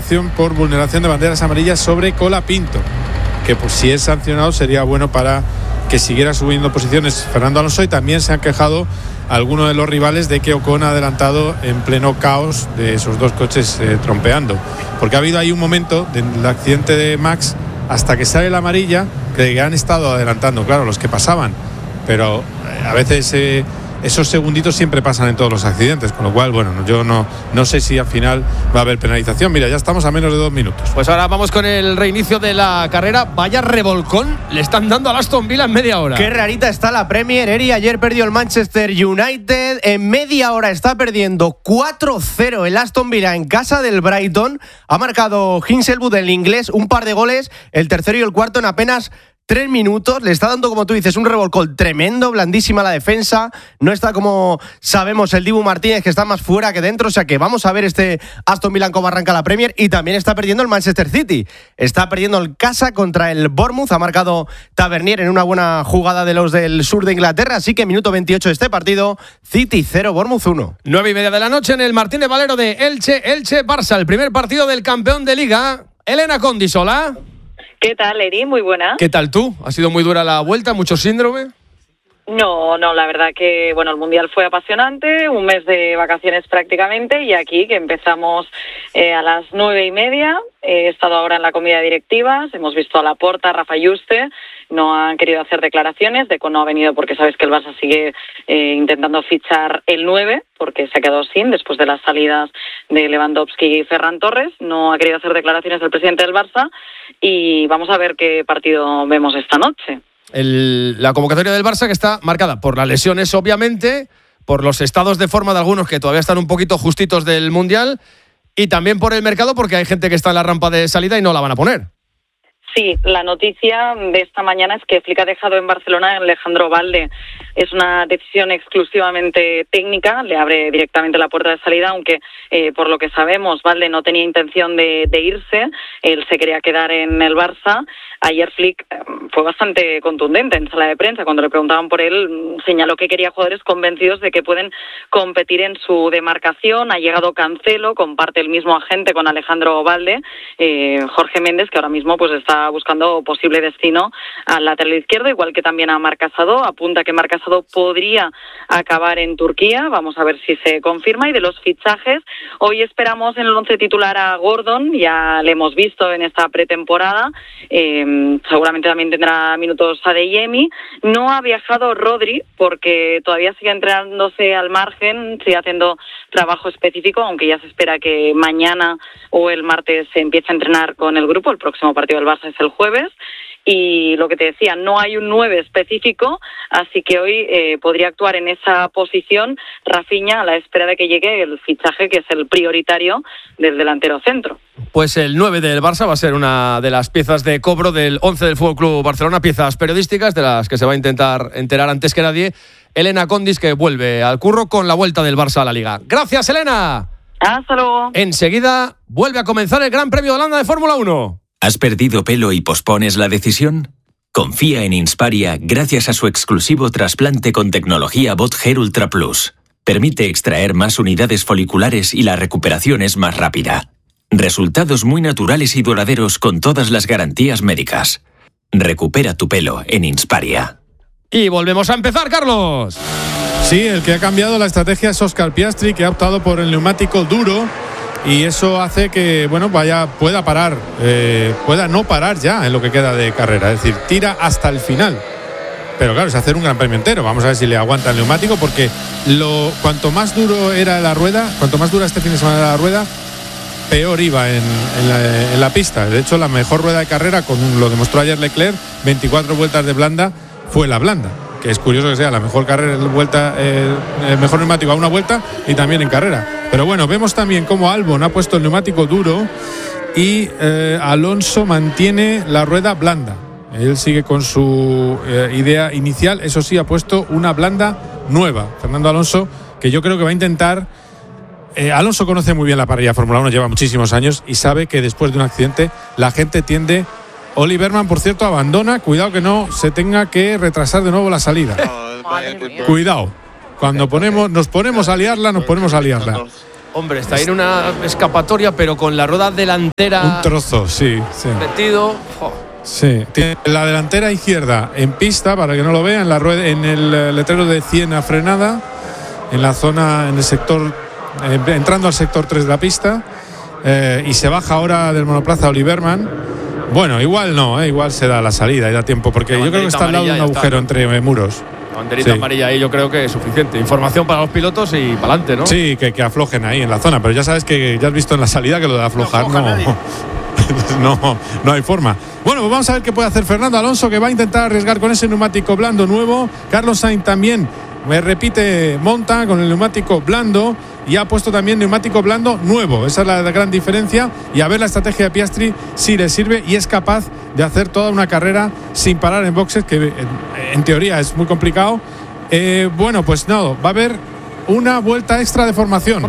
acción por vulneración de banderas amarillas sobre Colapinto, que pues, si es sancionado sería bueno para que siguiera subiendo posiciones Fernando Alonso. Y también se han quejado algunos de los rivales de que Ocon ha adelantado en pleno caos de esos dos coches trompeando, porque ha habido ahí un momento del accidente de Max hasta que sale la amarilla que han estado adelantando, claro, los que pasaban, pero a veces esos segunditos siempre pasan en todos los accidentes, con lo cual, bueno, yo no sé si al final va a haber penalización. Mira, ya estamos a menos de 2 minutos. Pues ahora vamos con el reinicio de la carrera. Vaya revolcón le están dando al Aston Villa en media hora. Qué rarita está la Premier. Eri, ayer perdió el Manchester United. En media hora está perdiendo 4-0 el Aston Villa en casa del Brighton. Ha marcado Hinshelwood, el inglés, un par de goles, el tercero y el cuarto en apenas 3 minutos. Le está dando, como tú dices, un revolcón tremendo, blandísima la defensa. No está, como sabemos, el Dibu Martínez, que está más fuera que dentro. O sea que vamos a ver este Aston Villa cómo arranca la Premier. Y también está perdiendo el Manchester City. Está perdiendo el casa contra el Bournemouth. Ha marcado Tavernier en una buena jugada de los del sur de Inglaterra. Así que minuto 28 de este partido, City 0, Bournemouth 1. 9:30 de la noche en el Martínez Valero de Elche-Barça. El primer partido del campeón de Liga. Elena Condis, hola. ¿Qué tal, Eri? Muy buena. ¿Qué tal tú? ¿Ha sido muy dura la vuelta? ¿Mucho síndrome? No, la verdad que, bueno, el Mundial fue apasionante, un mes de vacaciones prácticamente, y aquí que empezamos a las 9:30, he estado ahora en la comida de directivas, hemos visto a Laporta, a Rafa Yuste, no han querido hacer declaraciones, Deco no ha venido porque sabes que el Barça sigue intentando fichar el 9, porque se ha quedado sin después de las salidas de Lewandowski y Ferran Torres, no ha querido hacer declaraciones el presidente del Barça, y vamos a ver qué partido vemos esta noche. La convocatoria del Barça, que está marcada por las lesiones, obviamente, por los estados de forma de algunos que todavía están un poquito justitos del Mundial, y también por el mercado, porque hay gente que está en la rampa de salida y no la van a poner. Sí, la noticia de esta mañana es que Flick ha dejado en Barcelona a Alejandro Balde. Es una decisión exclusivamente técnica, le abre directamente la puerta de salida, aunque por lo que sabemos Balde no tenía intención de irse, él se quería quedar en el Barça. Ayer Flick fue bastante contundente en sala de prensa, cuando le preguntaban por él, señaló que quería jugadores convencidos de que pueden competir en su demarcación. Ha llegado Cancelo, comparte el mismo agente con Alejandro Balde, Jorge Méndez, que ahora mismo pues está buscando posible destino al lateral izquierdo, igual que también a Marc Casado. Apunta que Marc Casado podría acabar en Turquía, vamos a ver si se confirma. Y de los fichajes, hoy esperamos en el 11 titular a Gordon, ya le hemos visto en esta pretemporada, seguramente también tendrá minutos Adeyemi. No ha viajado Rodri porque todavía sigue entrenándose al margen, sigue haciendo trabajo específico, aunque ya se espera que mañana o el martes se empiece a entrenar con el grupo. El próximo partido del Barça es el jueves. Y lo que te decía, no hay un 9 específico, así que hoy podría actuar en esa posición Rafinha a la espera de que llegue el fichaje que es el prioritario del delantero centro. Pues el 9 del Barça va a ser una de las piezas de cobro del 11 del Fútbol Club Barcelona, piezas periodísticas de las que se va a intentar enterar antes que nadie Elena Condis, que vuelve al curro con la vuelta del Barça a la Liga. Gracias, Elena. Hasta luego. Enseguida vuelve a comenzar el Gran Premio de Holanda de Fórmula 1. ¿Has perdido pelo y pospones la decisión? Confía en Insparia gracias a su exclusivo trasplante con tecnología Bot Hair Ultra Plus. Permite extraer más unidades foliculares y la recuperación es más rápida. Resultados muy naturales y duraderos con todas las garantías médicas. Recupera tu pelo en Insparia. Y volvemos a empezar, Carlos. Sí, el que ha cambiado la estrategia es Óscar Piastri, que ha optado por el neumático duro. Y eso hace que, bueno, pueda no parar ya en lo que queda de carrera. Es decir, tira hasta el final. Pero claro, es hacer un gran premio entero. Vamos a ver si le aguanta el neumático, porque cuanto más duro era la rueda, cuanto más dura este fin de semana era la rueda, peor iba en la pista. De hecho, la mejor rueda de carrera, lo demostró ayer Leclerc, 24 vueltas de blanda, fue la blanda. Que es curioso que sea la mejor vuelta, el mejor neumático a una vuelta y también en carrera. Pero bueno, vemos también cómo Albon ha puesto el neumático duro y Alonso mantiene la rueda blanda. Él sigue con su idea inicial, eso sí, ha puesto una blanda nueva. Fernando Alonso, que yo creo que va a intentar... Alonso conoce muy bien la parrilla Fórmula 1, lleva muchísimos años y sabe que después de un accidente la gente tiende... Oliverman, por cierto, abandona. Cuidado que no se tenga que retrasar de nuevo la salida. Cuidado. Cuando nos ponemos a liarla. Hombre, está ahí en una escapatoria, pero con la rueda delantera. Un trozo, sí. Metido. Sí, tiene la delantera izquierda en pista, para que no lo vean, en el letrero de 100 a frenada, en la zona, en el sector, entrando al sector 3 de la pista, y se baja ahora del monoplaza Oliverman. Bueno, igual no, igual se da la salida y da tiempo, porque yo creo que está al lado de un agujero entre muros. La banderita amarilla ahí yo creo que es suficiente. Información para los pilotos y para adelante, ¿no? Sí, que aflojen ahí en la zona, pero ya sabes que ya has visto en la salida que lo de aflojar no hay forma. Bueno, pues vamos a ver qué puede hacer Fernando Alonso, que va a intentar arriesgar con ese neumático blando nuevo. Carlos Sainz también, monta con el neumático blando y ha puesto también neumático blando nuevo. Esa es la gran diferencia, y a ver la estrategia de Piastri si le sirve y es capaz de hacer toda una carrera sin parar en boxes, que en teoría es muy complicado. Bueno, pues no, va a haber una vuelta extra de formación.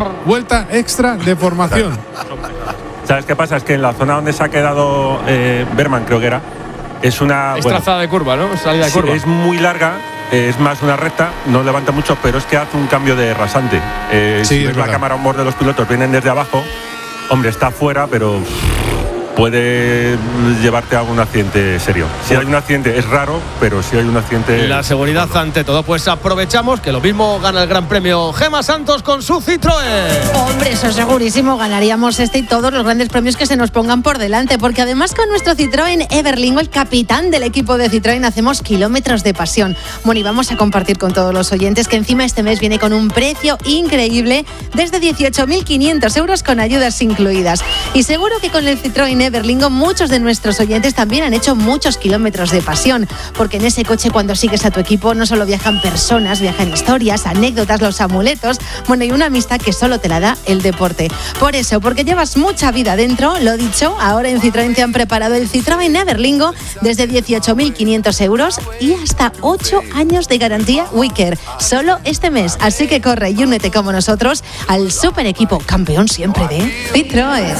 ¿Sabes qué pasa? Es que en la zona donde se ha quedado Berman, creo que era, es una... trazada de curva, ¿no? Salida de curva. Es muy larga, es más una recta, no levanta mucho, pero es que hace un cambio de rasante. Si ves la cámara on board de los pilotos, vienen desde abajo. Hombre, está fuera, pero puede llevarte a un accidente serio. Si hay un accidente, es raro, pero si hay un accidente... La seguridad ante todo. Pues aprovechamos que lo mismo gana el Gran Premio Gemma Santos con su Citroën. Hombre, eso segurísimo, ganaríamos y todos los grandes premios que se nos pongan por delante, porque además con nuestro Citroën Everlingo, el capitán del equipo de Citroën, hacemos kilómetros de pasión. Bueno, y vamos a compartir con todos los oyentes que encima este mes viene con un precio increíble, desde 18.500 euros con ayudas incluidas. Y seguro que con el Citroën Everlingo muchos de nuestros oyentes también han hecho muchos kilómetros de pasión, porque en ese coche, cuando sigues a tu equipo, no solo viajan personas, viajan historias, anécdotas, los amuletos, bueno, y una amistad que solo te la da el deporte. Por eso, porque llevas mucha vida dentro, lo dicho, ahora en Citroën te han preparado el Citroën Everlingo desde 18.500 euros y hasta 8 años de garantía Wicker, solo este mes. Así que corre y únete como nosotros al super equipo campeón siempre de Citroën.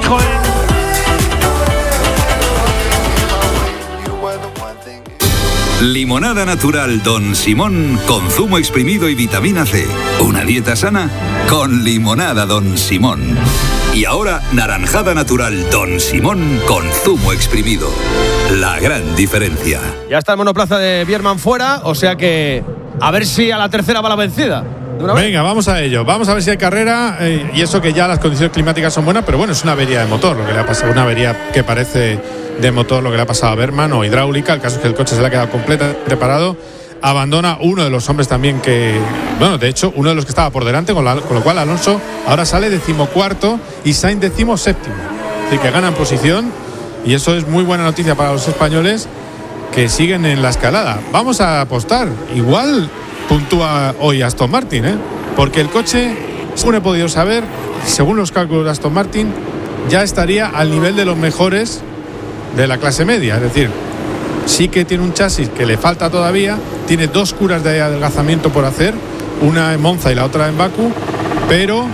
Limonada natural Don Simón con zumo exprimido y vitamina C. Una dieta sana con limonada Don Simón. Y ahora naranjada natural Don Simón con zumo exprimido. La gran diferencia. Ya está el monoplaza de Bierman fuera, o sea que a ver si a la tercera va la vencida. Venga, vamos a ello. Vamos a ver si hay carrera, y eso que ya las condiciones climáticas son buenas, pero bueno, es una avería de motor lo que le ha pasado, una avería que parece de motor lo que le ha pasado a Berman, o hidráulica. El caso es que el coche se le ha quedado completamente parado. Abandona uno de los hombres también que, bueno, de hecho, uno de los que estaba por delante, con lo cual Alonso ahora sale 14º y Sainz 17º. Así que ganan posición, y eso es muy buena noticia para los españoles que siguen en la escalada. Vamos a apostar, igual puntúa hoy Aston Martin, porque el coche, según he podido saber, según los cálculos de Aston Martin, ya estaría al nivel de los mejores de la clase media. Es decir, sí que tiene un chasis que le falta todavía, tiene 2 curas de adelgazamiento por hacer, una en Monza y la otra en Bakú, pero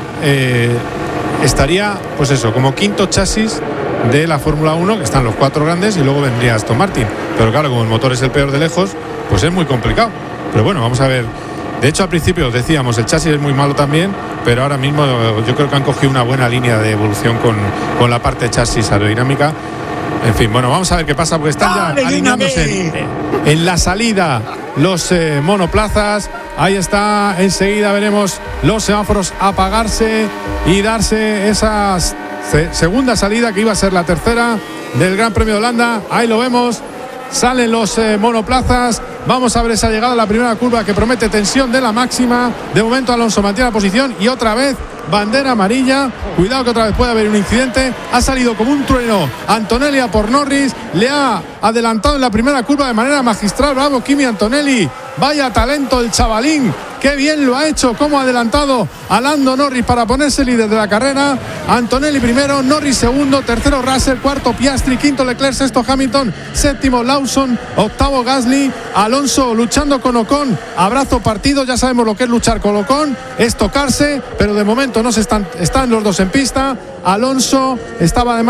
estaría, pues eso, como quinto chasis de la Fórmula 1, que están los 4 grandes, y luego vendría Aston Martin. Pero claro, como el motor es el peor de lejos, pues es muy complicado. Pero bueno, vamos a ver. De hecho, al principio decíamos, el chasis es muy malo también, pero ahora mismo yo creo que han cogido una buena línea de evolución con la parte de chasis aerodinámica. En fin, bueno, vamos a ver qué pasa, porque están ya alineándose en la salida los monoplazas. Ahí está, enseguida veremos los semáforos apagarse y darse esa segunda salida que iba a ser la tercera del Gran Premio de Holanda. Ahí lo vemos, salen los monoplazas. Vamos a ver esa llegada a la primera curva que promete tensión de la máxima. De momento Alonso mantiene la posición y otra vez bandera amarilla. Cuidado que otra vez puede haber un incidente. Ha salido como un trueno Antonelli a por Norris. Le ha adelantado en la primera curva de manera magistral. Bravo Kimi Antonelli. Vaya talento el chavalín. Qué bien lo ha hecho. Cómo ha adelantado a Lando Norris para ponerse líder de la carrera. Antonelli primero, Norris segundo, tercero Russell, cuarto Piastri, quinto Leclerc, sexto Hamilton, séptimo Lawson, octavo Gasly. Alonso luchando con Ocon. Abrazo partido. Ya sabemos lo que es luchar con Ocon. Es tocarse, pero de momento no se están los dos en pista. Alonso estaba además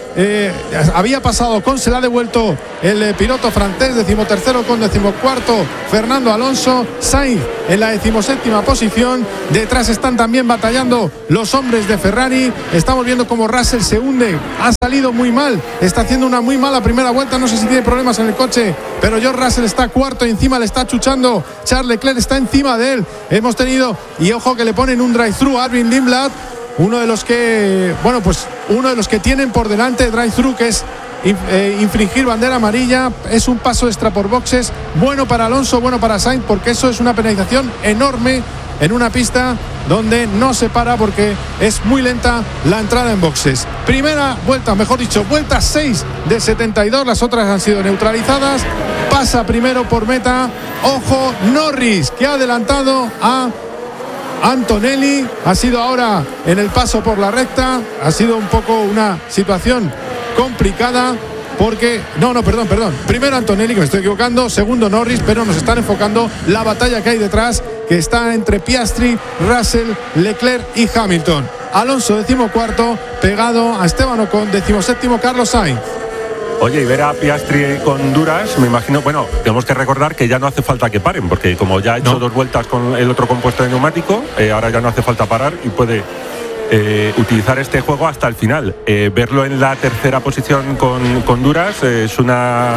había pasado con, se la ha devuelto el piloto francés, 13º con 14º Fernando Alonso. Sainz en la 17ª posición. Detrás están también batallando los hombres de Ferrari. Estamos viendo cómo Russell se hunde, ha salido muy mal, está haciendo una muy mala primera vuelta, no sé si tiene problemas en el coche, pero George Russell está cuarto, encima le está chuchando Charles Leclerc, está encima de él. Hemos tenido, y ojo que le ponen un drive-thru a Arvin Lindblad, uno de los que tienen por delante drive-thru, que es infringir bandera amarilla. Es un paso extra por boxes, bueno para Alonso, bueno para Sainz, porque eso es una penalización enorme en una pista donde no se para porque es muy lenta la entrada en boxes. Primera vuelta, mejor dicho, vuelta 6 de 72, las otras han sido neutralizadas. Pasa primero por meta, ojo, Norris, que ha adelantado a Antonelli. Ha sido ahora en el paso por la recta, ha sido un poco una situación complicada porque, perdón, primero Antonelli, que me estoy equivocando, segundo Norris, pero nos están enfocando la batalla que hay detrás, que está entre Piastri, Russell, Leclerc y Hamilton. Alonso 14º, pegado a Esteban Ocon, 17º Carlos Sainz. Oye, y ver a Piastri con duras, me imagino, bueno, tenemos que recordar que ya no hace falta que paren, porque como ya ha hecho 2 vueltas con el otro compuesto de neumático, ahora ya no hace falta parar y puede utilizar este juego hasta el final. Verlo en la tercera posición con duras es una...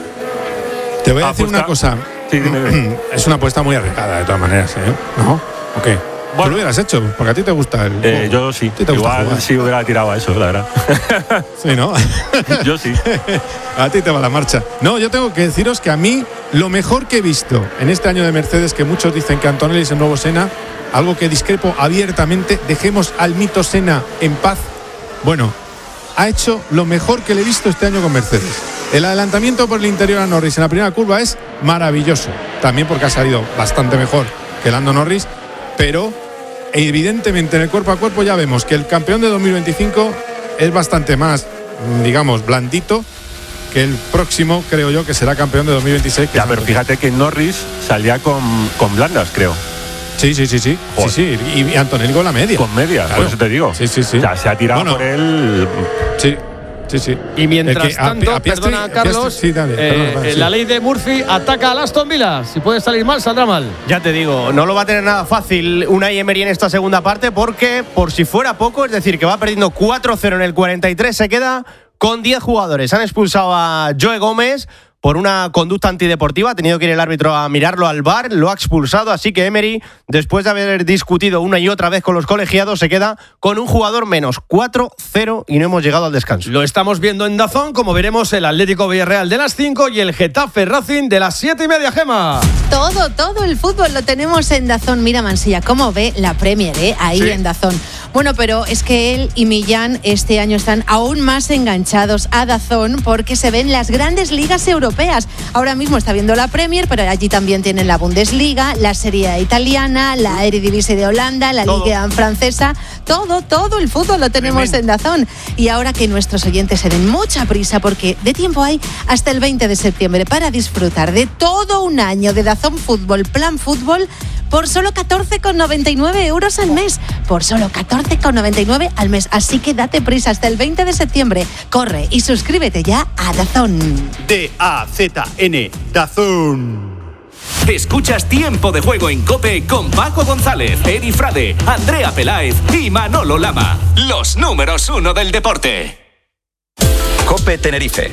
Te voy a decir una cosa. Sí, dime. Es una apuesta muy arriesgada, de todas maneras, ¿no? Ok. Bueno, ¿tú lo hubieras hecho? Porque a ti te gusta el juego. Yo sí. Igual sí hubiera tirado a eso, la verdad. Sí, ¿no? Yo sí. A ti te va la marcha. No, yo tengo que deciros que a mí lo mejor que he visto en este año de Mercedes, que muchos dicen que Antonelli es el nuevo Senna, algo que discrepo abiertamente, dejemos al mito Senna en paz. Bueno, ha hecho lo mejor que le he visto este año con Mercedes. El adelantamiento por el interior a Norris en la primera curva es maravilloso. También porque ha salido bastante mejor que Lando Norris, pero evidentemente en el cuerpo a cuerpo ya vemos que el campeón de 2025 es bastante más, digamos, blandito que el próximo, creo yo, que será campeón de 2026. Ya, pero fíjate que Norris salía con blandas, creo. Sí. Y Antonelli con la media. Con media, claro. Por eso te digo. Sí. Ya se ha tirado por él. Sí. Y mientras tanto, perdona Carlos, la ley de Murphy ataca al Aston Villa. Si puede salir mal, saldrá mal. Ya te digo, no lo va a tener nada fácil Unai Emery en esta segunda parte, porque por si fuera poco, es decir, que va perdiendo 4-0 en el 43, se queda con 10 jugadores. Han expulsado a Joe Gómez por una conducta antideportiva, ha tenido que ir el árbitro a mirarlo al VAR, lo ha expulsado, así que Emery, después de haber discutido una y otra vez con los colegiados, se queda con un jugador menos, 4-0, y no hemos llegado al descanso. Lo estamos viendo en DAZN, como veremos el Atlético Villarreal de las 5 y el Getafe Racing de las 7:30, Gema. Todo el fútbol lo tenemos en DAZN. Mira, Mansilla, cómo ve la Premier, ahí sí, en DAZN. Bueno, pero es que él y Millán este año están aún más enganchados a DAZN porque se ven las grandes ligas europeas. Ahora mismo está viendo la Premier, pero allí también tienen la Bundesliga, la Serie A italiana, la Eredivisie de Holanda, la Liga 1 francesa. Todo el fútbol lo tenemos en DAZN. Y ahora que nuestros oyentes se den mucha prisa, porque de tiempo hay hasta el 20 de septiembre para disfrutar de todo un año de DAZN Fútbol, Plan Fútbol, por solo 14,99 euros al mes. Por solo 14,99 al mes. Así que date prisa hasta el 20 de septiembre. Corre y suscríbete ya a DAZN. DAZN, DAZN. Escuchas Tiempo de Juego en COPE con Paco González, Eri Frade, Andrea Peláez y Manolo Lama. Los números 1 del deporte. COPE Tenerife.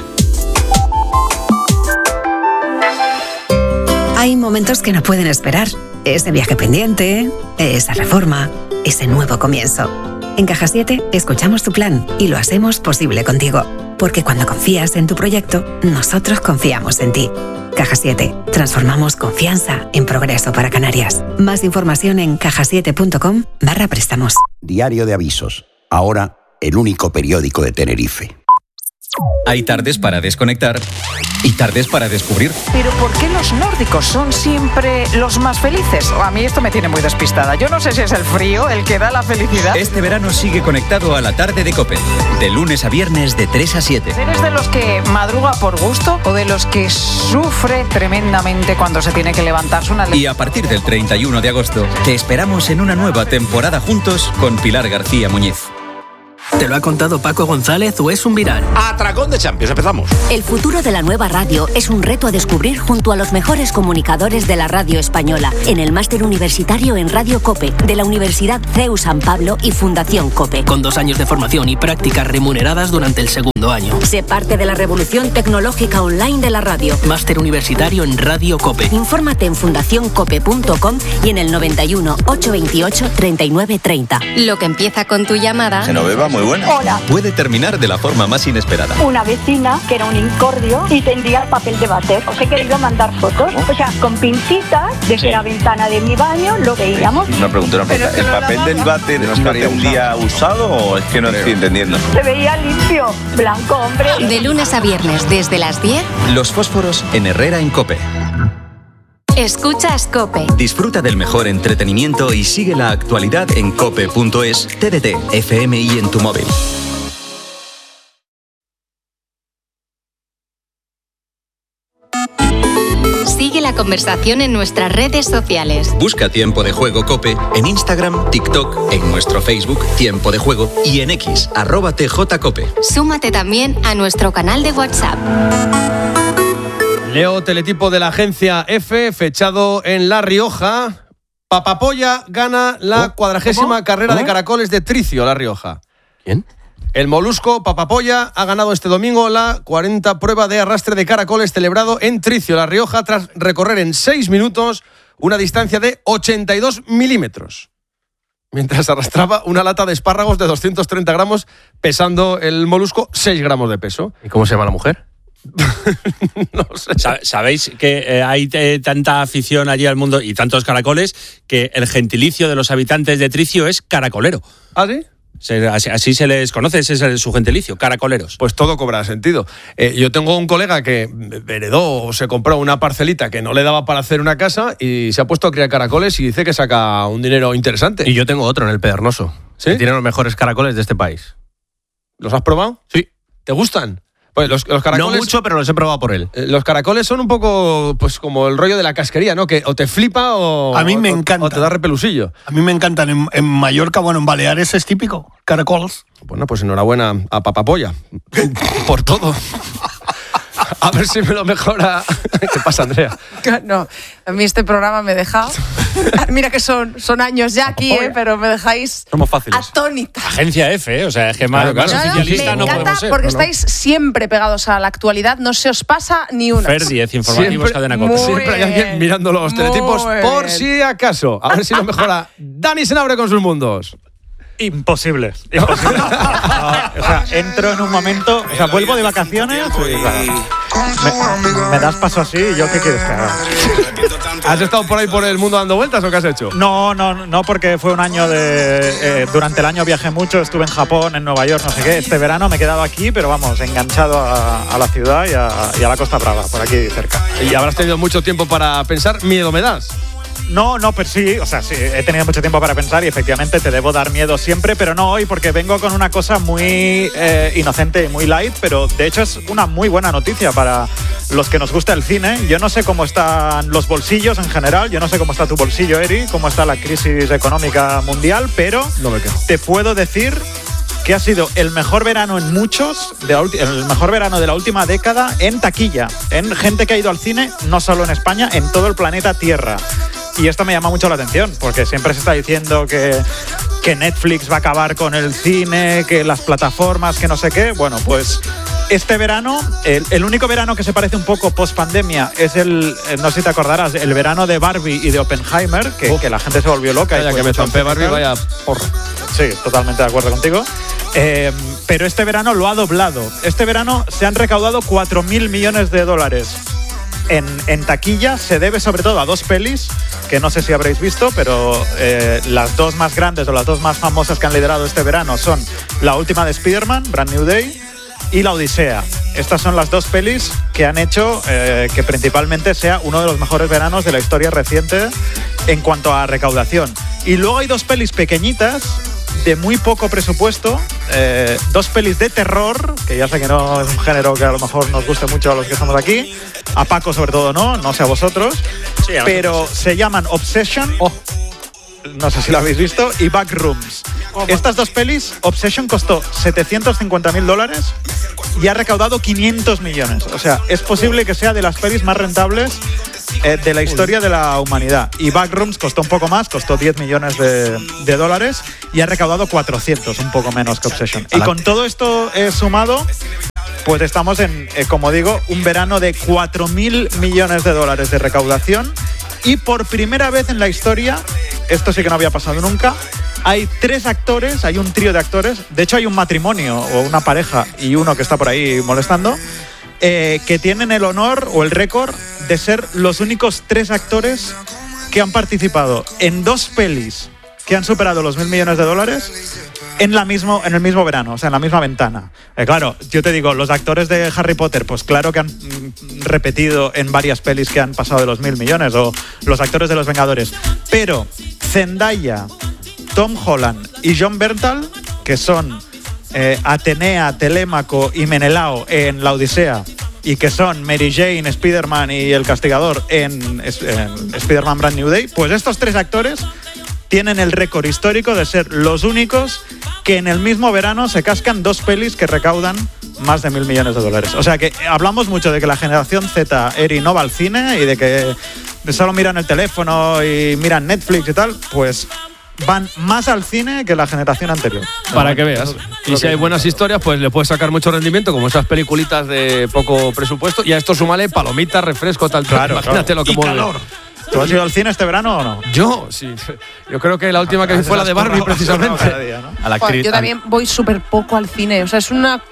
Hay momentos que no pueden esperar. Ese viaje pendiente, esa reforma, ese nuevo comienzo. En Caja 7 escuchamos tu plan y lo hacemos posible contigo. Porque cuando confías en tu proyecto, nosotros confiamos en ti. Caja 7. Transformamos confianza en progreso para Canarias. Más información en cajasiete.com/préstamos. Diario de Avisos. Ahora, el único periódico de Tenerife. Hay tardes para desconectar y tardes para descubrir. ¿Pero por qué los nórdicos son siempre los más felices? A mí esto me tiene muy despistada. Yo no sé si es el frío el que da la felicidad. Este verano sigue conectado a la tarde de COPE. De lunes a viernes de 3 a 7. ¿Eres de los que madruga por gusto o de los que sufre tremendamente cuando se tiene que levantarse una... Y a partir del 31 de agosto te esperamos en una nueva temporada juntos con Pilar García Muñiz. ¿Te lo ha contado Paco González o es un viral? Atracón de Champions, empezamos. El futuro de la nueva radio es un reto a descubrir junto a los mejores comunicadores de la radio española en el máster universitario en Radio COPE de la Universidad CEU San Pablo y Fundación COPE. Con 2 años de formación y prácticas remuneradas durante el segundo año. Sé parte de la revolución tecnológica online de la radio. Máster universitario en Radio COPE. Infórmate en fundacioncope.com y en el 91 828 3930. Lo que empieza con tu llamada. Genoveva, muy buena. Hola. Puede terminar de la forma más inesperada. Una vecina que era un incordio y tendría el papel de váter. Os he querido mandar fotos. O sea, con pincitas desde la ventana de mi baño lo veíamos. Una pregunta. ¿El papel del váter no estaría un día usado o es que no estoy entendiendo? Se veía limpio, blanco, hombre. De lunes a viernes desde las 10. Los fósforos en Herrera en COPE. Escuchas COPE. Disfruta del mejor entretenimiento y sigue la actualidad en cope.es, TDT, FM y en tu móvil. Sigue la conversación en nuestras redes sociales. Busca Tiempo de Juego COPE en Instagram, TikTok, en nuestro Facebook Tiempo de Juego y en X, @TJCOPE. Súmate también a nuestro canal de WhatsApp. Leo teletipo de la agencia F, fechado en La Rioja. Papapolla gana la 40ª carrera de caracoles de Tricio, La Rioja. ¿Quién? El molusco Papapolla ha ganado este domingo la 40 prueba de arrastre de caracoles celebrado en Tricio, La Rioja, tras recorrer en 6 minutos una distancia de 82 milímetros. Mientras arrastraba una lata de espárragos de 230 gramos, pesando el molusco 6 gramos de peso. ¿Y cómo se llama la mujer? No sé. ¿Sabéis que hay tanta afición allí al mundo y tantos caracoles que el gentilicio de los habitantes de Tricio es caracolero? ¿Ah, sí? Así se les conoce, ese es su gentilicio, caracoleros. Pues todo cobra sentido. Yo tengo un colega que heredó o se compró una parcelita que no le daba para hacer una casa y se ha puesto a criar caracoles y dice que saca un dinero interesante. Y yo tengo otro en el Pedregoso. ¿Sí? Que tiene los mejores caracoles de este país. ¿Los has probado? Sí. ¿Te gustan? Pues los caracoles, no mucho, pero los he probado por él. Los caracoles son un poco pues como el rollo de la casquería, ¿no? Que o te flipa o... A mí me encanta. O te da repelusillo. A mí me encantan. En Mallorca, bueno, en Baleares es típico. Caracoles. Bueno, pues enhorabuena a Papapolla. Por todo. A ver si me lo mejora. ¿Qué pasa, Andrea? No, a mí este programa me deja... Mira que son años ya aquí, pero me dejáis Somos fáciles. atónita. Agencia F, o sea, es que más oficialista no podemos ser. Porque estáis siempre pegados a la actualidad, no se os pasa ni una. Fer 10, informativos, Cadena COPE. Siempre hay alguien mirando los teletipos por si acaso. A ver si lo mejora Dani Senabre con sus mundos. Imposible. No, o sea, entro en un momento, o sea, vuelvo de vacaciones y claro, me das paso así y yo qué quieres que haga. ¿Has estado por ahí por el mundo dando vueltas o qué has hecho? No, porque fue un año durante el año viajé mucho, estuve en Japón, en Nueva York, no sé qué. Este verano me he quedado aquí, pero vamos, enganchado a la ciudad y a la Costa Brava, por aquí cerca. Y habrás tenido mucho tiempo para pensar, miedo me das. No, pero sí, o sea, sí, he tenido mucho tiempo para pensar y efectivamente te debo dar miedo siempre, pero no hoy porque vengo con una cosa muy inocente y muy light, pero de hecho es una muy buena noticia para los que nos gusta el cine. Yo no sé cómo están los bolsillos en general, yo no sé cómo está tu bolsillo, Eri, cómo está la crisis económica mundial, pero te puedo decir que ha sido el mejor verano en muchos, el mejor verano de la última década en taquilla, en gente que ha ido al cine, no solo en España, en todo el planeta Tierra. Y esto me llama mucho la atención, porque siempre se está diciendo que Netflix va a acabar con el cine, que las plataformas, que no sé qué. Bueno, pues este verano, el único verano que se parece un poco post-pandemia es no sé si te acordarás, el verano de Barbie y de Oppenheimer, que la gente se volvió loca. Vaya, que me zampé Barbie, vaya porra. Sí, totalmente de acuerdo contigo. Pero este verano lo ha doblado. Este verano se han recaudado 4.000 millones de dólares. En taquilla se debe sobre todo a 2 pelis que no sé si habréis visto, pero las 2 más grandes o las 2 más famosas que han liderado este verano son la última de Spider-Man, Brand New Day, y La Odisea. Estas son las 2 pelis que han hecho que principalmente sea uno de los mejores veranos de la historia reciente en cuanto a recaudación. Y luego hay 2 pelis pequeñitas de muy poco presupuesto, 2 pelis de terror, que ya sé que no es un género que a lo mejor nos guste mucho a los que estamos aquí, a Paco sobre todo no sé a vosotros, sí, pero se llaman Obsession no sé si lo habéis visto, y Backrooms. Estas dos pelis, Obsession costó $750.000 y ha recaudado 500 millones. O sea, es posible que sea de las pelis más rentables de la historia de la humanidad. Y Backrooms costó un poco más, costó $10 millones y ha recaudado 400, un poco menos que Obsession. Y con todo esto sumado, pues estamos en, como digo, un verano de $4.000 millones de recaudación. Y por primera vez en la historia, esto sí que no había pasado nunca, hay 3 actores, hay un trío de actores, de hecho hay un matrimonio o una pareja y uno que está por ahí molestando, que tienen el honor o el récord de ser los únicos 3 actores que han participado en 2 pelis que han superado los $1.000 millones en el mismo verano, o sea, en la misma ventana. Claro, yo te digo, los actores de Harry Potter, pues claro que han repetido en varias pelis que han pasado de los $1.000 millones, o los actores de Los Vengadores. Pero Zendaya, Tom Holland y Jon Bernthal, que son Atenea, Telémaco y Menelao en La Odisea, y que son Mary Jane, Spider-Man y El Castigador en Spider-Man Brand New Day, pues estos 3 actores tienen el récord histórico de ser los únicos que en el mismo verano se cascan 2 pelis que recaudan más de $1.000 millones. O sea que hablamos mucho de que la generación Z, Eri, no va al cine y de que solo miran el teléfono y miran Netflix y tal, pues van más al cine que la generación anterior. Para que veas. Y si hay buenas historias, pues le puedes sacar mucho rendimiento, como esas peliculitas de poco presupuesto. Y a esto súmale palomitas, refresco, tal. Claro, imagínate lo que mueve. Calor. ¿Tú has ido al cine este verano o no? Yo, sí. Yo creo que la última que vi fue la de Barbie, precisamente. A la actriz, yo también voy súper poco al cine. O sea, es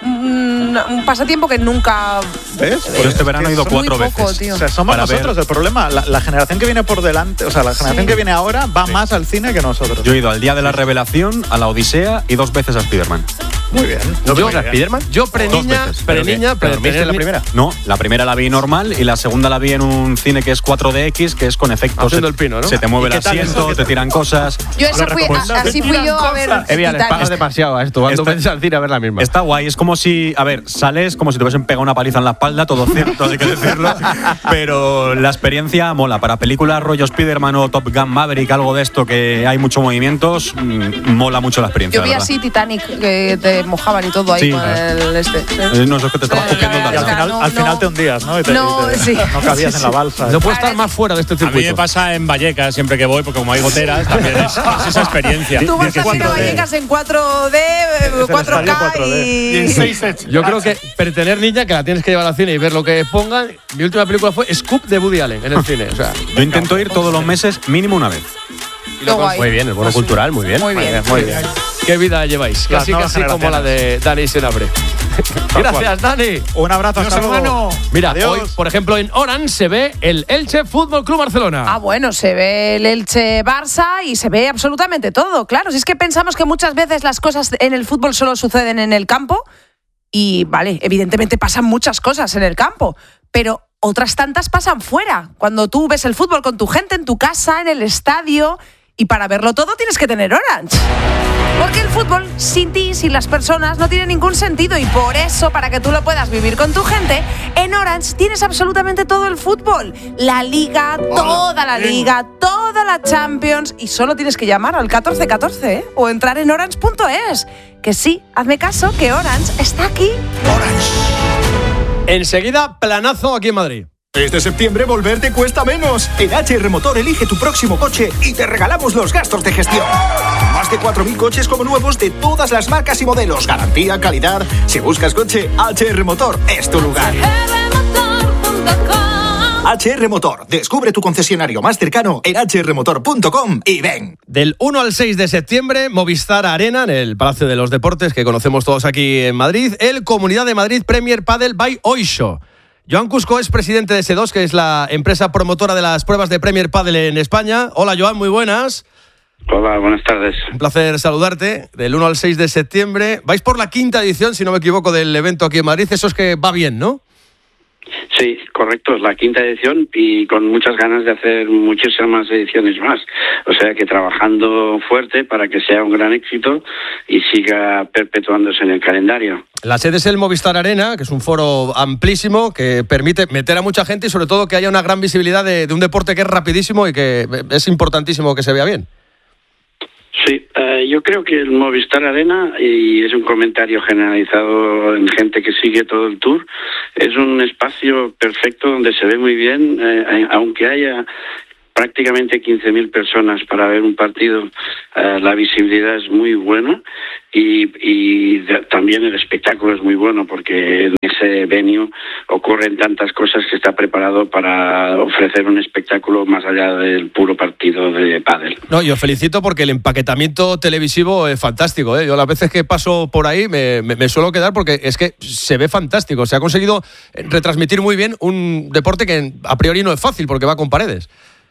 un pasatiempo que nunca... ¿Ves? Pues este verano he ido 4 veces. Poco, tío. O sea, somos nosotros el problema. La generación que viene por delante, o sea, la generación que viene ahora va más al cine que nosotros. Yo he ido al Día de la Revelación, a la Odisea y 2 veces a Spider-Man. Muy bien. ¿Yo a Spider-Man? Yo pre-niña, ¿Dormiste la primera? No, la primera la vi normal y la segunda la vi en un cine que es 4DX, que es con efectos. Haciendo el pino, ¿no? Se te mueve el asiento, te tiran cosas. Yo así fui yo a ver. Les pagas demasiado a esto. Cuando veces al cine a ver la misma. Está guay, es como si, sales como si te hubiesen pegado una paliza en la espalda, todo cierto, hay que decirlo. Pero la experiencia mola. Para películas rollo Spider-Man o Top Gun Maverick, algo de esto que hay muchos movimientos, mola mucho la experiencia. Yo vi así Titanic, que te mojaban y todo ahí sí, con el este. No, eso es que te estabas copiando el al final te hundías, ¿no? No cabías en la balsa. No puedes estar más fuera de este circuito. A mí me pasa en Vallecas siempre que voy, porque como hay goteras, también es esa experiencia. Tú vas a ir a Vallecas en 4D, 4K y en 6 sets. Yo creo que para tener niña, que la tienes que llevar al cine y ver lo que pongan, mi última película fue Scoop de Woody Allen en el cine. O sea, yo intento ir todos los meses mínimo una vez. Muy bien, el bono cultural, muy bien. Muy bien. ¿Qué vida lleváis? Casi como la de Dani Senabre. Gracias, Dani. Un abrazo, hasta luego. Mira, hoy, por ejemplo, en Orange se ve el Elche Fútbol Club Barcelona. Ah, bueno, se ve el Elche Barça y se ve absolutamente todo, claro. Si es que pensamos que muchas veces las cosas en el fútbol solo suceden en el campo y, vale, evidentemente pasan muchas cosas en el campo, pero otras tantas pasan fuera. Cuando tú ves el fútbol con tu gente, en tu casa, en el estadio, y para verlo todo tienes que tener Orange. Porque el fútbol, sin ti, sin las personas, no tiene ningún sentido. Y por eso, para que tú lo puedas vivir con tu gente, en Orange tienes absolutamente todo el fútbol. La Liga, toda la Liga, toda la Champions. Y solo tienes que llamar al 1414, ¿eh? O entrar en orange.es. Que sí, hazme caso, que Orange está aquí. Enseguida, planazo aquí en Madrid. Este septiembre volver te cuesta menos. En HR Motor elige tu próximo coche y te regalamos los gastos de gestión. Más de 4.000 coches como nuevos de todas las marcas y modelos. Garantía, calidad. Si buscas coche, HR Motor es tu lugar. HR Motor. Descubre tu concesionario más cercano en hrmotor.com y ven. Del 1 al 6 de septiembre, Movistar Arena, en el Palacio de los Deportes, que conocemos todos aquí en Madrid, el Comunidad de Madrid Premier Padel by Oisho. Joan Cusco es presidente de S2, que es la empresa promotora de las pruebas de Premier Padel en España. Hola, Joan, muy buenas. Hola, buenas tardes. Un placer saludarte. Del 1 al 6 de septiembre. Vais por la 5ª edición, si no me equivoco, del evento aquí en Madrid. Eso es que va bien, ¿no? Sí, correcto, es la 5ª edición y con muchas ganas de hacer muchísimas ediciones más. O sea que trabajando fuerte para que sea un gran éxito y siga perpetuándose en el calendario. La sede es el Movistar Arena, que es un foro amplísimo que permite meter a mucha gente y sobre todo que haya una gran visibilidad de un deporte que es rapidísimo y que es importantísimo que se vea bien. Sí, yo creo que el Movistar Arena, y es un comentario generalizado en gente que sigue todo el Tour, es un espacio perfecto donde se ve muy bien, aunque haya prácticamente 15.000 personas para ver un partido, la visibilidad es muy buena y también el espectáculo es muy bueno porque en ese venue ocurren tantas cosas que está preparado para ofrecer un espectáculo más allá del puro partido de pádel. No, yo felicito porque el empaquetamiento televisivo es fantástico, ¿eh? Yo las veces que paso por ahí me suelo quedar porque es que se ve fantástico. Se ha conseguido retransmitir muy bien un deporte que a priori no es fácil porque va con paredes.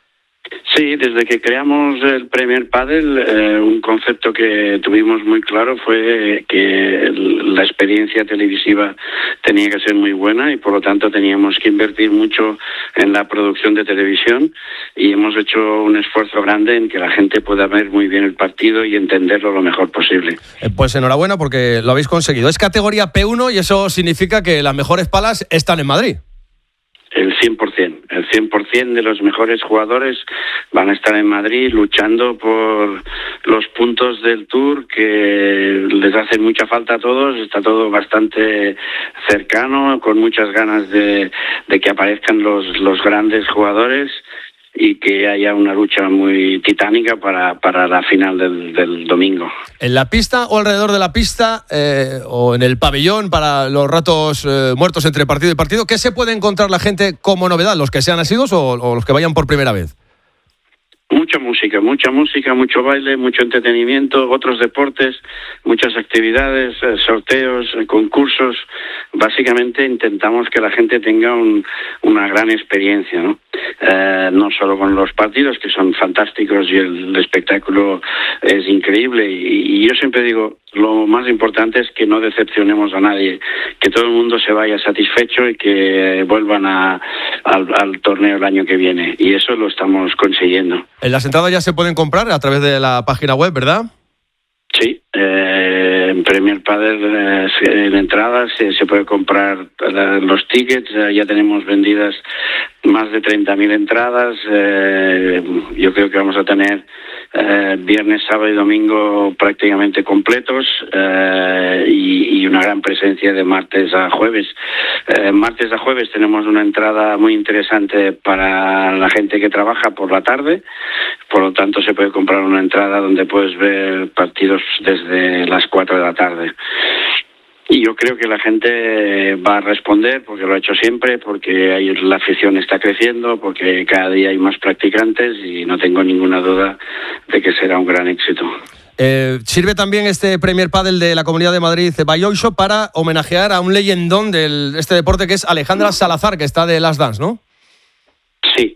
Sí, desde que creamos el Premier Padel, un concepto que tuvimos muy claro fue que la experiencia televisiva tenía que ser muy buena y por lo tanto teníamos que invertir mucho en la producción de televisión y hemos hecho un esfuerzo grande en que la gente pueda ver muy bien el partido y entenderlo lo mejor posible. Pues enhorabuena porque lo habéis conseguido. Es categoría P1 y eso significa que las mejores palas están en Madrid. El 100% de los mejores jugadores van a estar en Madrid luchando por los puntos del Tour que les hacen mucha falta a todos. Está todo bastante cercano, con muchas ganas de que aparezcan los grandes jugadores y que haya una lucha muy titánica para la final del domingo. ¿En la pista o alrededor de la pista o en el pabellón para los ratos muertos entre partido y partido? ¿Qué se puede encontrar la gente como novedad? ¿Los que sean asiduos o los que vayan por primera vez? Mucha música, mucho baile, mucho entretenimiento, otros deportes, muchas actividades, sorteos, concursos. Básicamente intentamos que la gente tenga una gran experiencia, ¿no? No solo con los partidos, que son fantásticos y el espectáculo es increíble. Y yo siempre digo, lo más importante es que no decepcionemos a nadie, que todo el mundo se vaya satisfecho y que vuelvan al torneo el año que viene. Y eso lo estamos consiguiendo. Las entradas ya se pueden comprar a través de la página web, ¿verdad? Sí, en Premier Padel en entradas se puede comprar los tickets, ya tenemos vendidas más de 30.000 entradas, yo creo que vamos a tener viernes, sábado y domingo prácticamente completos y una gran presencia de martes a jueves. Martes a jueves tenemos una entrada muy interesante para la gente que trabaja por la tarde, por lo tanto se puede comprar una entrada donde puedes ver partidos desde las 4 de la tarde. Y yo creo que la gente va a responder, porque lo ha hecho siempre, porque la afición está creciendo, porque cada día hay más practicantes y no tengo ninguna duda de que será un gran éxito. Sirve también este Premier Padel de la Comunidad de Madrid by Oixo para homenajear a un leyendón de este deporte que es Alejandra Salazar, que está de Last Dance, ¿no? Sí,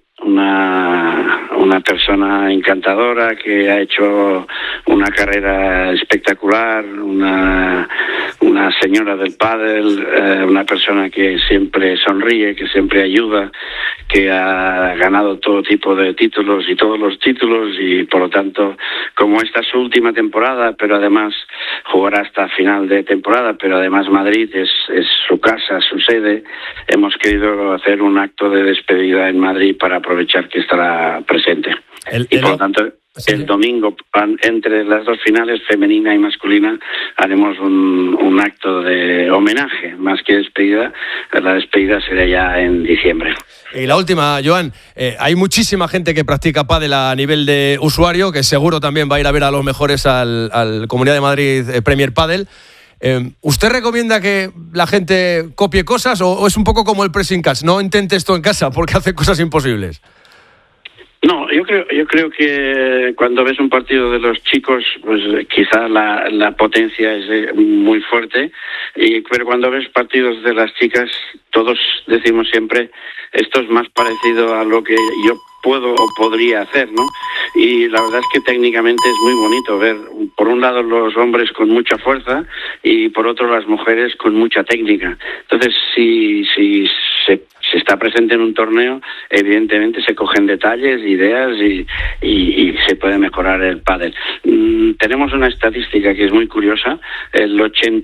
una persona encantadora que ha hecho una carrera espectacular, una señora del pádel, una persona que siempre sonríe, que siempre ayuda, que ha ganado todo tipo de títulos y todos los títulos y por lo tanto, como esta es su última temporada, pero además jugará hasta final de temporada, pero además Madrid es su casa, su sede, hemos querido hacer un acto de despedida en Madrid para aprovechar que estará presente. Y por lo tanto, el domingo, entre las dos finales, femenina y masculina, haremos un acto de homenaje, más que despedida. La despedida será ya en diciembre. Y la última, Joan, hay muchísima gente que practica pádel a nivel de usuario, que seguro también va a ir a ver a los mejores al Comunidad de Madrid Premier Padel. ¿Usted recomienda que la gente copie cosas o es un poco como el pressing catch? No intente esto en casa porque hace cosas imposibles. No, yo creo que cuando ves un partido de los chicos, pues quizá la potencia es muy fuerte, pero cuando ves partidos de las chicas, todos decimos siempre, esto es más parecido a lo que yo puedo o podría hacer, ¿no? Y la verdad es que técnicamente es muy bonito ver, por un lado, los hombres con mucha fuerza y por otro las mujeres con mucha técnica. Entonces, si se está presente en un torneo, evidentemente se cogen detalles, ideas y se puede mejorar el pádel. Tenemos una estadística que es muy curiosa, el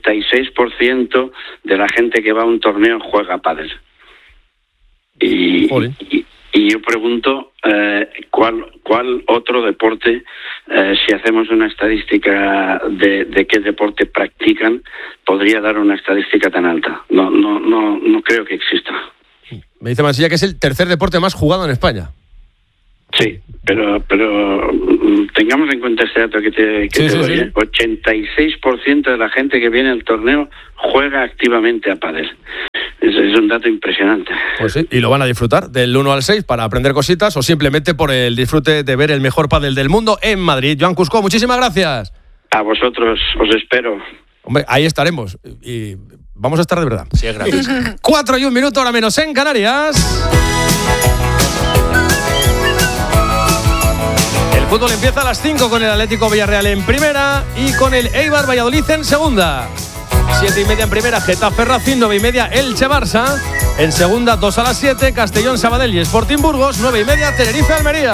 86% de la gente que va a un torneo juega pádel. Y Y yo pregunto, ¿cuál otro deporte, si hacemos una estadística de qué deporte practican, podría dar una estadística tan alta? No creo que exista. Me dice Mansilla que es el tercer deporte más jugado en España. Sí, pero tengamos en cuenta este dato que te doy. Sí. 86% de la gente que viene al torneo juega activamente a pádel. Es un dato impresionante. Pues sí, y lo van a disfrutar del 1 al 6 para aprender cositas o simplemente por el disfrute de ver el mejor pádel del mundo en Madrid. Joan Cusco, muchísimas gracias. A vosotros, os espero. Hombre, ahí estaremos y vamos a estar de verdad. Sí, es gratis. 4 y 1 minuto, ahora menos en Canarias. El fútbol empieza a las 5 con el Atlético Villarreal en primera y con el Eibar Valladolid en segunda. 7:30 en primera, Getafe Racing, 9:30 Elche Barça. En segunda, 2 a las 7, Castellón Sabadell y Sporting Burgos, 9:30 Tenerife Almería.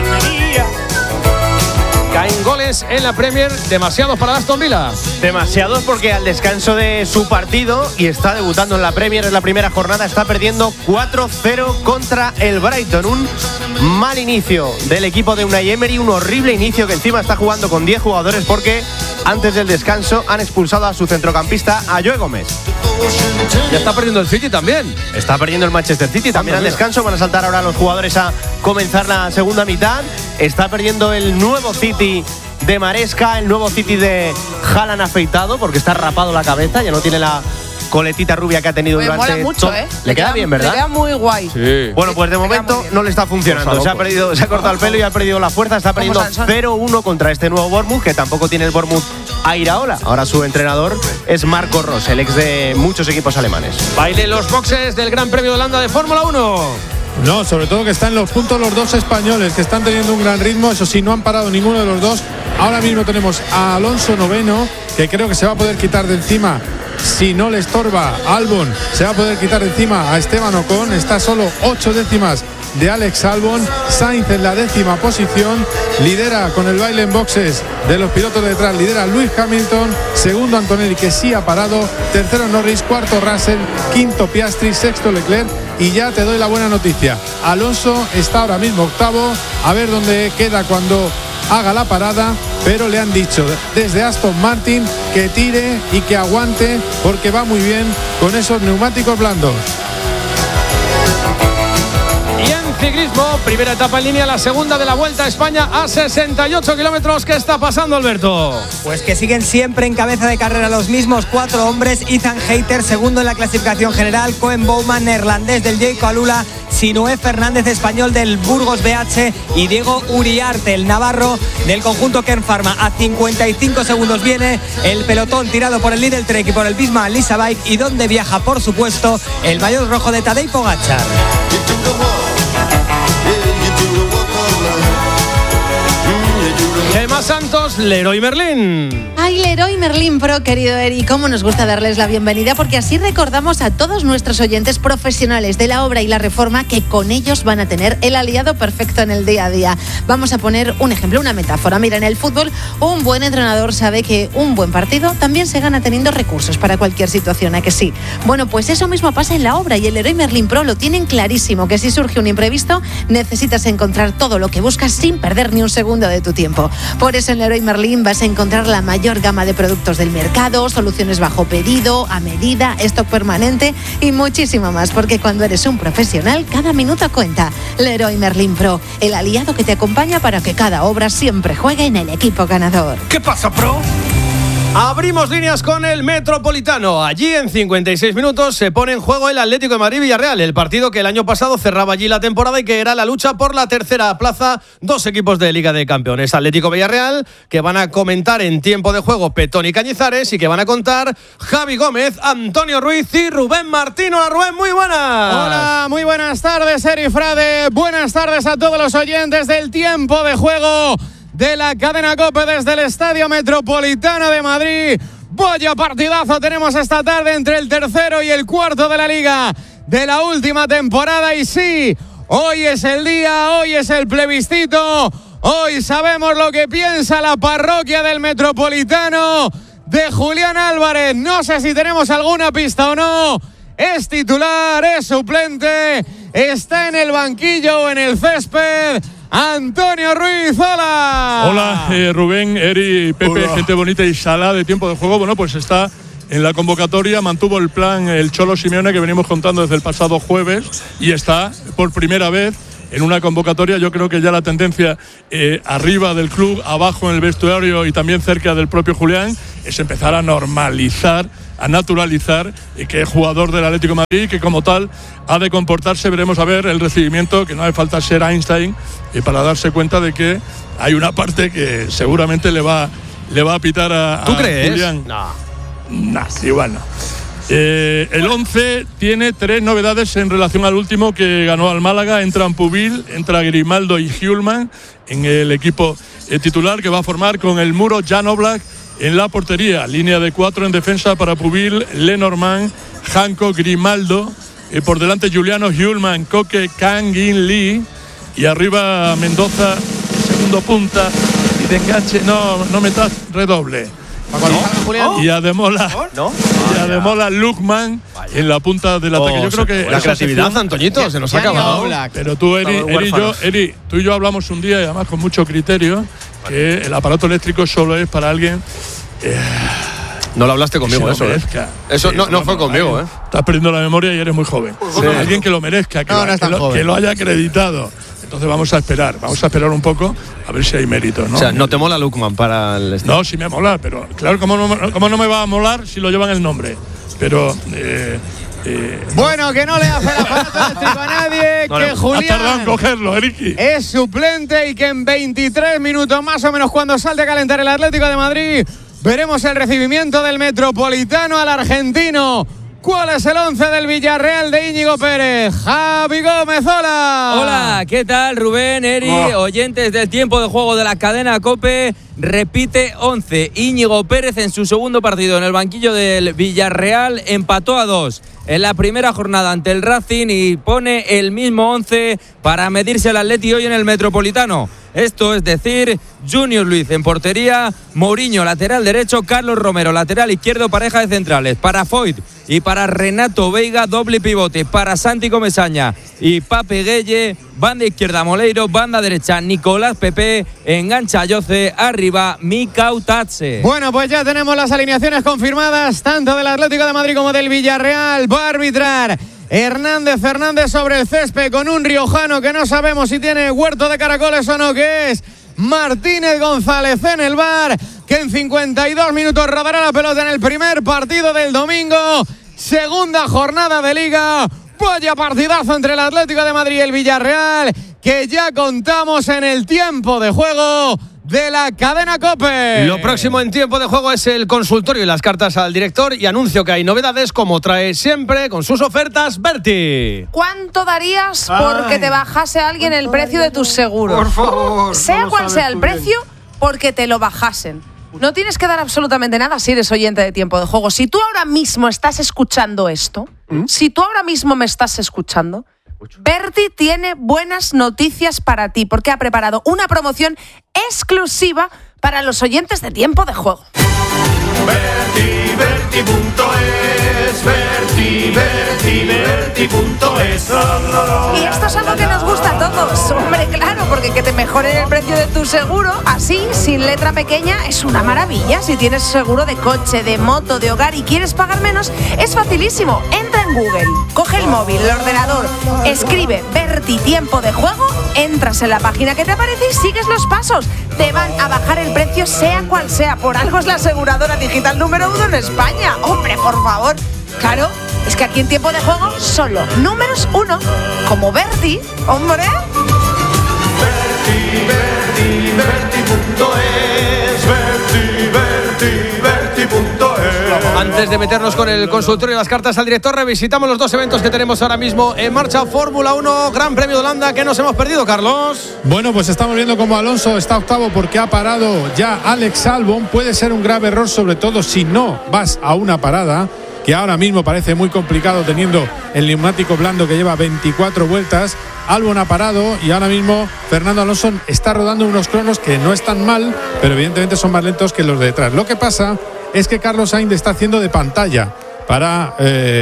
Caen goles en la Premier, demasiados para el Aston Villa. Demasiados porque al descanso de su partido y está debutando en la Premier en la primera jornada, está perdiendo 4-0 contra el Brighton. Un mal inicio del equipo de Unai Emery, un horrible inicio que encima está jugando con 10 jugadores porque antes del descanso han expulsado a su centrocampista, a Joe Gómez. Ya está perdiendo el City también. Está perdiendo el Manchester City también al descanso. Van a saltar ahora los jugadores a comenzar la segunda mitad. Está perdiendo el nuevo City de Maresca, el nuevo City de Haaland afeitado porque está rapado la cabeza, ya no tiene la coletita rubia que ha tenido durante mola mucho, Le queda bien, ¿verdad? Le queda muy guay. Sí. Bueno, pues de momento no le está funcionando. Se ha cortado el pelo y ha perdido la fuerza. Está perdiendo 0-1 contra este nuevo Bournemouth, que tampoco tiene el Bournemouth a Iraola. Ahora su entrenador es Marco Ros, el ex de muchos equipos alemanes. Baile los boxes del Gran Premio de Holanda de Fórmula 1. No, sobre todo que están en los puntos los dos españoles, que están teniendo un gran ritmo. Eso sí, no han parado ninguno de los dos. Ahora mismo tenemos a Alonso noveno, que creo que se va a poder quitar de encima. Si no le estorba Albon, se va a poder quitar de encima a Esteban Ocon. Está solo 8 décimas de Alex Albon. Sainz en la 10ª posición. Lidera con el baile en boxes de los pilotos de detrás. Lidera Lewis Hamilton. Segundo Antonelli, que sí ha parado. Tercero Norris. Cuarto Russell. Quinto Piastri. Sexto Leclerc. Y ya te doy la buena noticia. Alonso está ahora mismo octavo. A ver dónde queda cuando haga la parada, pero le han dicho desde Aston Martin que tire y que aguante porque va muy bien con esos neumáticos blandos. Y en ciclismo, primera etapa en línea, la segunda de la Vuelta a España a 68 kilómetros. ¿Qué está pasando, Alberto? Pues que siguen siempre en cabeza de carrera los mismos 4 hombres. Ethan Hayter, segundo en la clasificación general. Koen Bouwman, neerlandés del Jayco Alula. Sinué Fernández, español del Burgos BH. Y Diego Uriarte, el navarro del conjunto Kern Pharma. A 55 segundos viene el pelotón tirado por el Lidl Trek y por el Visma Lisa Bike. Y donde viaja, por supuesto, el maillot rojo de Tadej Pogačar. Gemma Santos, Leroy Merlin. Ay, Leroy Merlin Pro, querido Eri, cómo nos gusta darles la bienvenida, porque así recordamos a todos nuestros oyentes profesionales de la obra y la reforma que con ellos van a tener el aliado perfecto en el día a día. Vamos a poner un ejemplo, una metáfora. Mira, en el fútbol, un buen entrenador sabe que un buen partido también se gana teniendo recursos para cualquier situación, ¿a que sí? Bueno, pues eso mismo pasa en la obra y el Leroy Merlin Pro lo tienen clarísimo, que si surge un imprevisto, necesitas encontrar todo lo que buscas sin perder ni un segundo de tu tiempo. Por eso en Leroy Merlin vas a encontrar la mayor gama de productos del mercado, soluciones bajo pedido, a medida, stock permanente y muchísimo más, porque cuando eres un profesional, cada minuto cuenta. Leroy Merlin Pro, el aliado que te acompaña para que cada obra siempre juegue en el equipo ganador. ¿Qué pasa, Pro? Abrimos líneas con el Metropolitano. Allí en 56 minutos se pone en juego el Atlético de Madrid-Villarreal, el partido que el año pasado cerraba allí la temporada y que era la lucha por la tercera plaza. 2 equipos de Liga de Campeones, Atlético-Villarreal, que van a comentar en tiempo de juego Petón y Cañizares, y que van a contar Javi Gómez, Antonio Ruiz y Rubén Martín. Hola, Rubén, muy buenas. Hola, muy buenas tardes, Eri Frade. Buenas tardes a todos los oyentes del tiempo de juego de la cadena COPE desde el Estadio Metropolitano de Madrid. Vaya partidazo tenemos esta tarde entre el tercero y el cuarto de la Liga de la última temporada. Y sí, hoy es el día, hoy es el plebiscito. Hoy sabemos lo que piensa la parroquia del Metropolitano de Julián Álvarez. No sé si tenemos alguna pista o no. Es titular, es suplente, está en el banquillo o en el césped. Antonio Ruiz, hola. Hola, Rubén, Eri, Pepe, hola. Gente bonita y Sala de tiempo de juego. Bueno, pues está en la convocatoria, mantuvo el plan el Cholo Simeone que venimos contando desde el pasado jueves y está por primera vez en una convocatoria. Yo creo que ya la tendencia arriba del club, abajo en el vestuario y también cerca del propio Julián es empezar a normalizar, a naturalizar que es jugador del Atlético de Madrid, que como tal ha de comportarse. Veremos a ver el recibimiento, que no hace falta ser Einstein para darse cuenta de que hay una parte que seguramente le va a pitar a ¿Tú crees? Julián. No, igual no. El 11 tiene 3 novedades en relación al último que ganó al Málaga. Entran Pubil, entra Grimaldo y Hjulman en el equipo titular, que va a formar con el Muro Jan Oblak en la portería. Línea de 4 en defensa para Pubil, Lenormand, Janko, Grimaldo. Por delante Juliano, Hjulman, Koke, Kang In Lee. Y arriba Mendoza, segundo punta. Y de enganche, no metas redoble. ¿No? Y Ademola, Lukman en la punta del ataque. Yo creo que la creatividad, Antoñito, se nos ha acabado. Pero tú, Eri, tú y yo hablamos un día, y además con mucho criterio, que el aparato eléctrico solo es para alguien. No lo hablaste conmigo, eso. Eso no fue conmigo, Estás perdiendo la memoria y eres muy joven. Sí. Alguien que lo merezca, que lo haya acreditado. Entonces vamos a esperar un poco a ver si hay mérito, ¿no? O sea, ¿no te mola Lukman para el No, sí me mola, pero claro, ¿cómo no me va a molar si lo llevan el nombre? Pero bueno, que no le hace el aparato eléctrico a nadie, que Julián ha tardado en cogerlo, Eriki. Es suplente y que en 23 minutos más o menos, cuando salte a calentar el Atlético de Madrid, veremos el recibimiento del Metropolitano al argentino. ¿Cuál es el 11 del Villarreal de Íñigo Pérez? Javi Gómez, hola. Hola, ¿qué tal, Rubén, Eri, oyentes del tiempo de juego de la cadena COPE? Repite 11. Íñigo Pérez en su segundo partido en el banquillo del Villarreal empató a 2 en la primera jornada ante el Racing y pone el mismo 11 para medirse al Atleti hoy en el Metropolitano. Esto es decir, Junior Luis en portería, Mourinho lateral derecho, Carlos Romero lateral izquierdo, pareja de centrales. Para Foyt y para Renato Veiga, doble pivote. Para Santi Comesaña y Pape Gueye, banda izquierda Moleiro, banda derecha Nicolás Pepe, engancha Yoce, arriba Mikau Tatse. Bueno, pues ya tenemos las alineaciones confirmadas, tanto del Atlético de Madrid como del Villarreal. Va a arbitrar Hernández Fernández sobre el césped con un riojano que no sabemos si tiene huerto de caracoles o no, que es Martínez González en el VAR, que en 52 minutos rodará la pelota en el primer partido del domingo, segunda jornada de Liga. Vaya partidazo entre el Atlético de Madrid y el Villarreal, que ya contamos en el tiempo de juego de la cadena COPE. Lo próximo en tiempo de juego es el consultorio y las cartas al director, y anuncio que hay novedades, como trae siempre con sus ofertas Berti. ¿Cuánto darías porque te bajase alguien el precio de tus seguros? Por favor. Sea cual sea el precio, porque te lo bajasen. No tienes que dar absolutamente nada si eres oyente de tiempo de juego. Si tú ahora mismo estás escuchando esto, si tú ahora mismo me estás escuchando, Berti tiene buenas noticias para ti, porque ha preparado una promoción exclusiva para los oyentes de tiempo de juego. Berti.es. Y esto es algo que nos gusta a todos. Hombre, claro, porque que te mejoren el precio de tu seguro, así, sin letra pequeña, es una maravilla. Si tienes seguro de coche, de moto, de hogar y quieres pagar menos, es facilísimo. Entra en Google, coge el móvil, el ordenador, escribe Berti tiempo de juego, entras en la página que te aparece y sigues los pasos. Te van a bajar el precio sea cual sea. Por algo es la aseguradora digital número 1 en España. Hombre, por favor. Claro, es que aquí en tiempo de juego solo números 1, como Berti, hombre. Antes de meternos con el consultorio y las cartas al director, revisitamos los dos eventos que tenemos ahora mismo en marcha. Fórmula 1, Gran Premio de Holanda, que nos hemos perdido, Carlos. Bueno, pues estamos viendo cómo Alonso está octavo porque ha parado ya Alex Albon. Puede ser un grave error, sobre todo si no vas a una parada, que ahora mismo parece muy complicado teniendo el neumático blando que lleva 24 vueltas. Albon ha parado y ahora mismo Fernando Alonso está rodando unos cronos que no están mal, pero evidentemente son más lentos que los de detrás. Lo que pasa es que Carlos Sainz está haciendo de pantalla para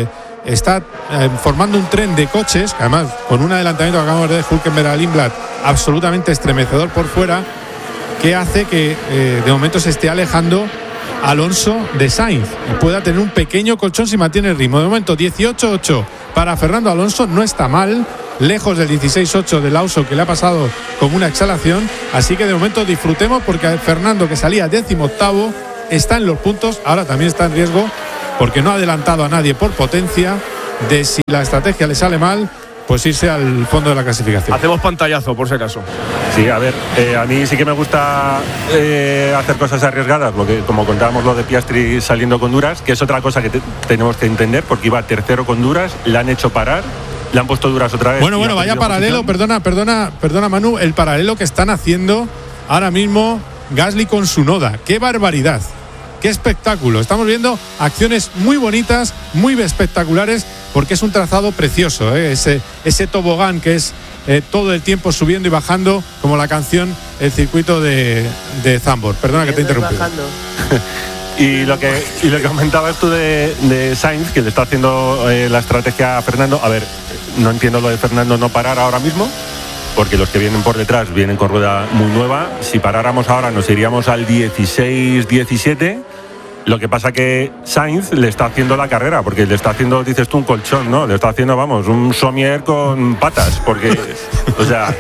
está formando un tren de coches, que además con un adelantamiento que acabamos de ver de Hülkenberg a Lindblad absolutamente estremecedor por fuera, que hace que de momento se esté alejando Alonso de Sainz y pueda tener un pequeño colchón si mantiene el ritmo. De momento 18-8 para Fernando Alonso, no está mal, lejos del 16-8 de Lawson, que le ha pasado como una exhalación. Así que de momento disfrutemos, porque Fernando, que salía 18º, está en los puntos. Ahora también está en riesgo porque no ha adelantado a nadie por potencia, de si la estrategia le sale mal, pues irse al fondo de la clasificación. Hacemos pantallazo, por si acaso. Sí, a ver, a mí sí que me gusta hacer cosas arriesgadas, lo que, como contábamos lo de Piastri saliendo con duras, que es otra cosa que tenemos que entender, porque iba tercero con duras, le han hecho parar, le han puesto duras otra vez. Bueno, vaya paralelo, perdona Manu, el paralelo que están haciendo ahora mismo Gasly con su Noda. ¡Qué barbaridad! ¡Qué espectáculo! Estamos viendo acciones muy bonitas, muy espectaculares, porque es un trazado precioso, ese tobogán que es todo el tiempo subiendo y bajando, como la canción El circuito de Zandvoort. Perdona que te he interrumpido. Y lo que comentabas tú de Sainz, que le está haciendo la estrategia a Fernando. A ver, no entiendo lo de Fernando no parar ahora mismo, porque los que vienen por detrás vienen con rueda muy nueva. Si paráramos ahora nos iríamos al 16-17. Lo que pasa que Sainz le está haciendo la carrera, porque le está haciendo, dices tú, un colchón, ¿no? Le está haciendo, vamos, un somier con patas, porque, o sea...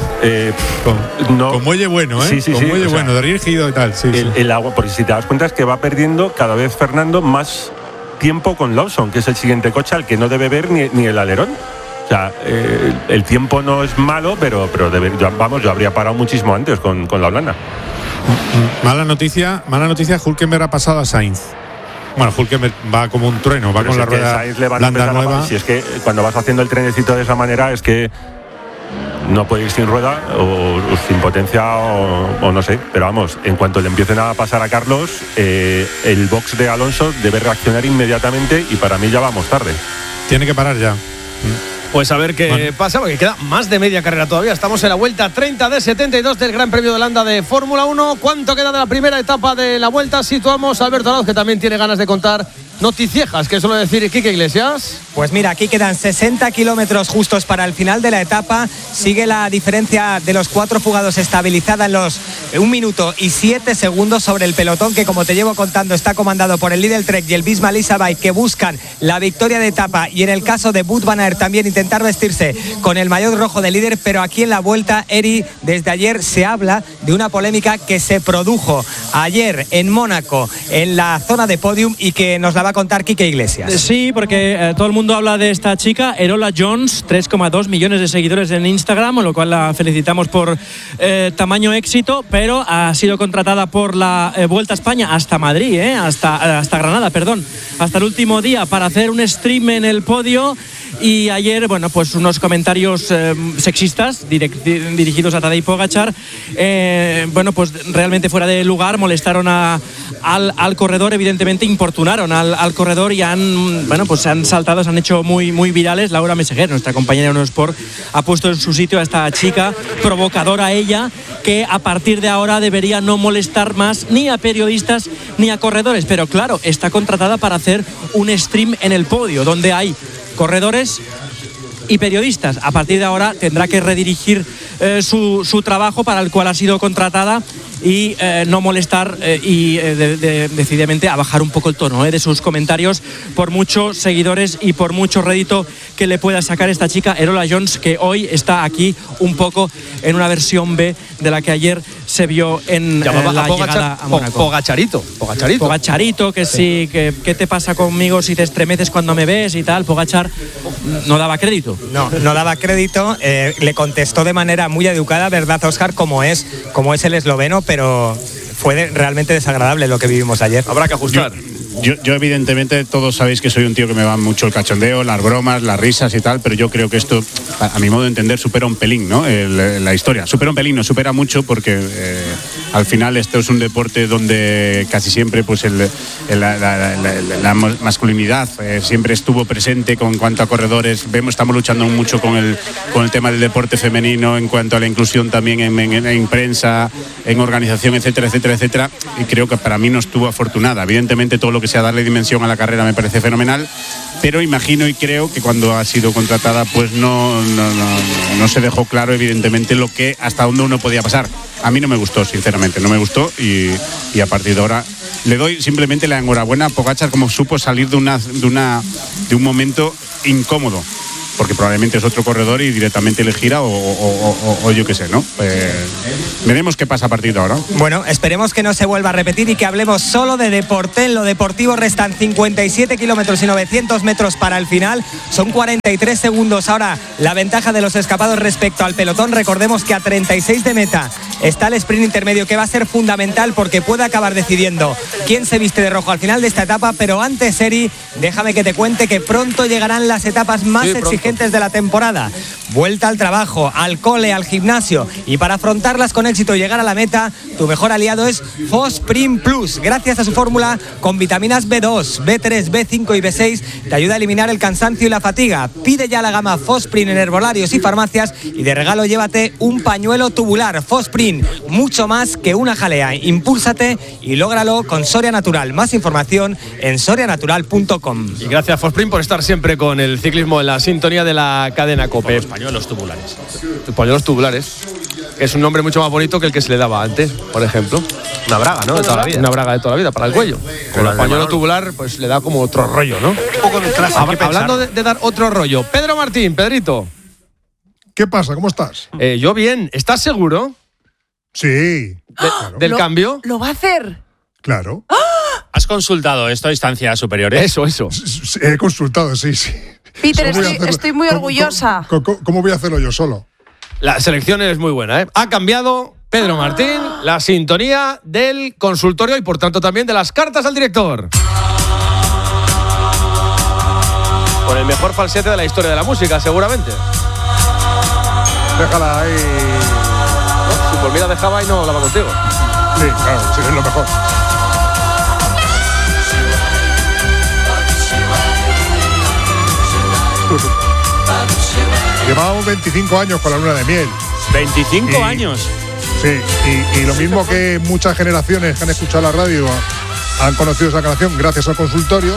con muelle bueno, Sí, con muelle bueno, de rígido y tal. El agua, porque si te das cuenta es que va perdiendo cada vez Fernando más tiempo con Lawson, que es el siguiente coche al que no debe ver ni el alerón. O sea, el tiempo no es malo, pero yo habría parado muchísimo antes con la Holanda. Mala noticia, Hülkenberg ha pasado a Sainz. Bueno, Hülkenberg va como un trueno, va con la rueda blanda nueva. Si es que cuando vas haciendo el trenecito de esa manera es que no puede ir sin rueda o sin potencia o no sé, pero vamos, en cuanto le empiecen a pasar a Carlos, el box de Alonso debe reaccionar inmediatamente y para mí ya vamos tarde. Tiene que parar ya. Pues a ver qué pasa, porque queda más de media carrera todavía. Estamos en la vuelta 30 de 72 del Gran Premio de Holanda de Fórmula 1. ¿Cuánto queda de la primera etapa de la vuelta? Situamos a Alberto Arauz, que también tiene ganas de contar noticiejas, que suele decir Quique Iglesias. Pues mira, aquí quedan 60 kilómetros justos para el final de la etapa. Sigue la diferencia de los 4 fugados estabilizada en los 1 minuto y 7 segundos sobre el pelotón, que como te llevo contando está comandado por el Lidl Trek y el Visma Leasabike, que buscan la victoria de etapa, y en el caso de Wout van Aert también intentar vestirse con el maillot rojo de líder. Pero aquí en la vuelta, Eri, desde ayer se habla de una polémica que se produjo ayer en Mónaco, en la zona de podium, y que nos la va a contar Quique Iglesias. Sí, porque todo el mundo habla de esta chica, Erola Jones, 3,2 millones de seguidores en Instagram, con lo cual la felicitamos por tamaño éxito, pero ha sido contratada por la Vuelta a España hasta Madrid, hasta Granada, perdón, hasta el último día, para hacer un stream en el podio. Y ayer, bueno, pues unos comentarios sexistas dirigidos a Tadej Pogačar, bueno, pues realmente fuera de lugar, molestaron al corredor, evidentemente importunaron al corredor, y se han saltado, se han hecho muy virales. Laura Meseguer, nuestra compañera de Eurosport, ha puesto en su sitio a esta chica provocadora, ella, que a partir de ahora debería no molestar más ni a periodistas ni a corredores. Pero claro, está contratada para hacer un stream en el podio, donde hay corredores y periodistas. A partir de ahora tendrá que redirigir su trabajo para el cual ha sido contratada, y no molestar y decididamente a bajar un poco el tono de sus comentarios, por muchos seguidores y por mucho rédito que le pueda sacar esta chica, Erola Jones, que hoy está aquí un poco en una versión B de la que ayer se vio en la llegada a Mónaco. Pogacharito, que sí, que ¿qué te pasa conmigo si te estremeces cuando me ves y tal? Pogačar no daba crédito. No daba crédito, le contestó de manera muy educada, ¿verdad, Óscar? Como es el esloveno, pero fue realmente desagradable lo que vivimos ayer. Habrá que ajustar. Yo evidentemente, todos sabéis que soy un tío que me va mucho el cachondeo, las bromas, las risas y tal, pero yo creo que esto, a mi modo de entender, supera un pelín, ¿no? La historia. Supera un pelín, no supera mucho, porque Al final esto es un deporte donde casi siempre pues la masculinidad siempre estuvo presente con cuanto a corredores. Estamos luchando mucho con el tema del deporte femenino en cuanto a la inclusión también en prensa, en organización, etcétera, etcétera, etcétera. Y creo que para mí no estuvo afortunada. Evidentemente todo lo que sea darle dimensión a la carrera me parece fenomenal, pero imagino y creo que cuando ha sido contratada pues no se dejó claro evidentemente hasta dónde uno podía pasar. A mí no me gustó, sinceramente, no me gustó y a partir de ahora le doy simplemente la enhorabuena a Pogačar como supo salir de un momento incómodo, porque probablemente es otro corredor y directamente le gira o yo qué sé, ¿no? Veremos qué pasa a partir de ahora. Bueno, esperemos que no se vuelva a repetir y que hablemos solo de deporte. En lo deportivo restan 57 kilómetros y 900 metros para el final. Son 43 segundos ahora la ventaja de los escapados respecto al pelotón. Recordemos que a 36 de meta está el sprint intermedio, que va a ser fundamental porque puede acabar decidiendo quién se viste de rojo al final de esta etapa. Pero antes, Eri, déjame que te cuente que pronto llegarán las etapas más exigentes de la temporada. Vuelta al trabajo, al cole, al gimnasio, y para afrontarlas con éxito y llegar a la meta, tu mejor aliado es Fosprint Plus. Gracias a su fórmula con vitaminas B2, B3, B5 y B6, te ayuda a eliminar el cansancio y la fatiga. Pide ya la gama Fosprint en herbolarios y farmacias y de regalo llévate un pañuelo tubular. Fosprint, mucho más que una jalea. Impúlsate y lógralo con Soria Natural. Más información en sorianatural.com. Y gracias Fosprint por estar siempre con el ciclismo en la sintonía de la cadena COPE. Los pañuelos tubulares. Pañuelos tubulares. Es un nombre mucho más bonito que el que se le daba antes, por ejemplo. Una braga, ¿no? De toda la vida. Una braga de toda la vida, para el cuello. Con el pañuelo tubular, pues le da como otro rollo, ¿no? Un poco de clase. Hablando de dar otro rollo. Pedro Martín, Pedrito. ¿Qué pasa? ¿Cómo estás? Yo bien. ¿Estás seguro? Sí. ¿Del cambio? ¿Lo va a hacer? Claro. ¿Has consultado esto a instancias superiores? Eso. He consultado, sí. Peter, estoy muy orgullosa. ¿Cómo voy a hacerlo yo solo? La selección es muy buena, ¿eh? Ha cambiado Pedro Martín la sintonía del consultorio y por tanto también de las cartas al director. Con el mejor falsete de la historia de la música, seguramente. Déjala ahí. No, si por mí la dejaba y no hablaba contigo. Sí, claro, sí, es lo mejor. Llevábamos 25 años con la luna de miel. ¿25 años? Sí, y lo mismo que muchas generaciones que han escuchado la radio han conocido esa canción gracias al consultorio,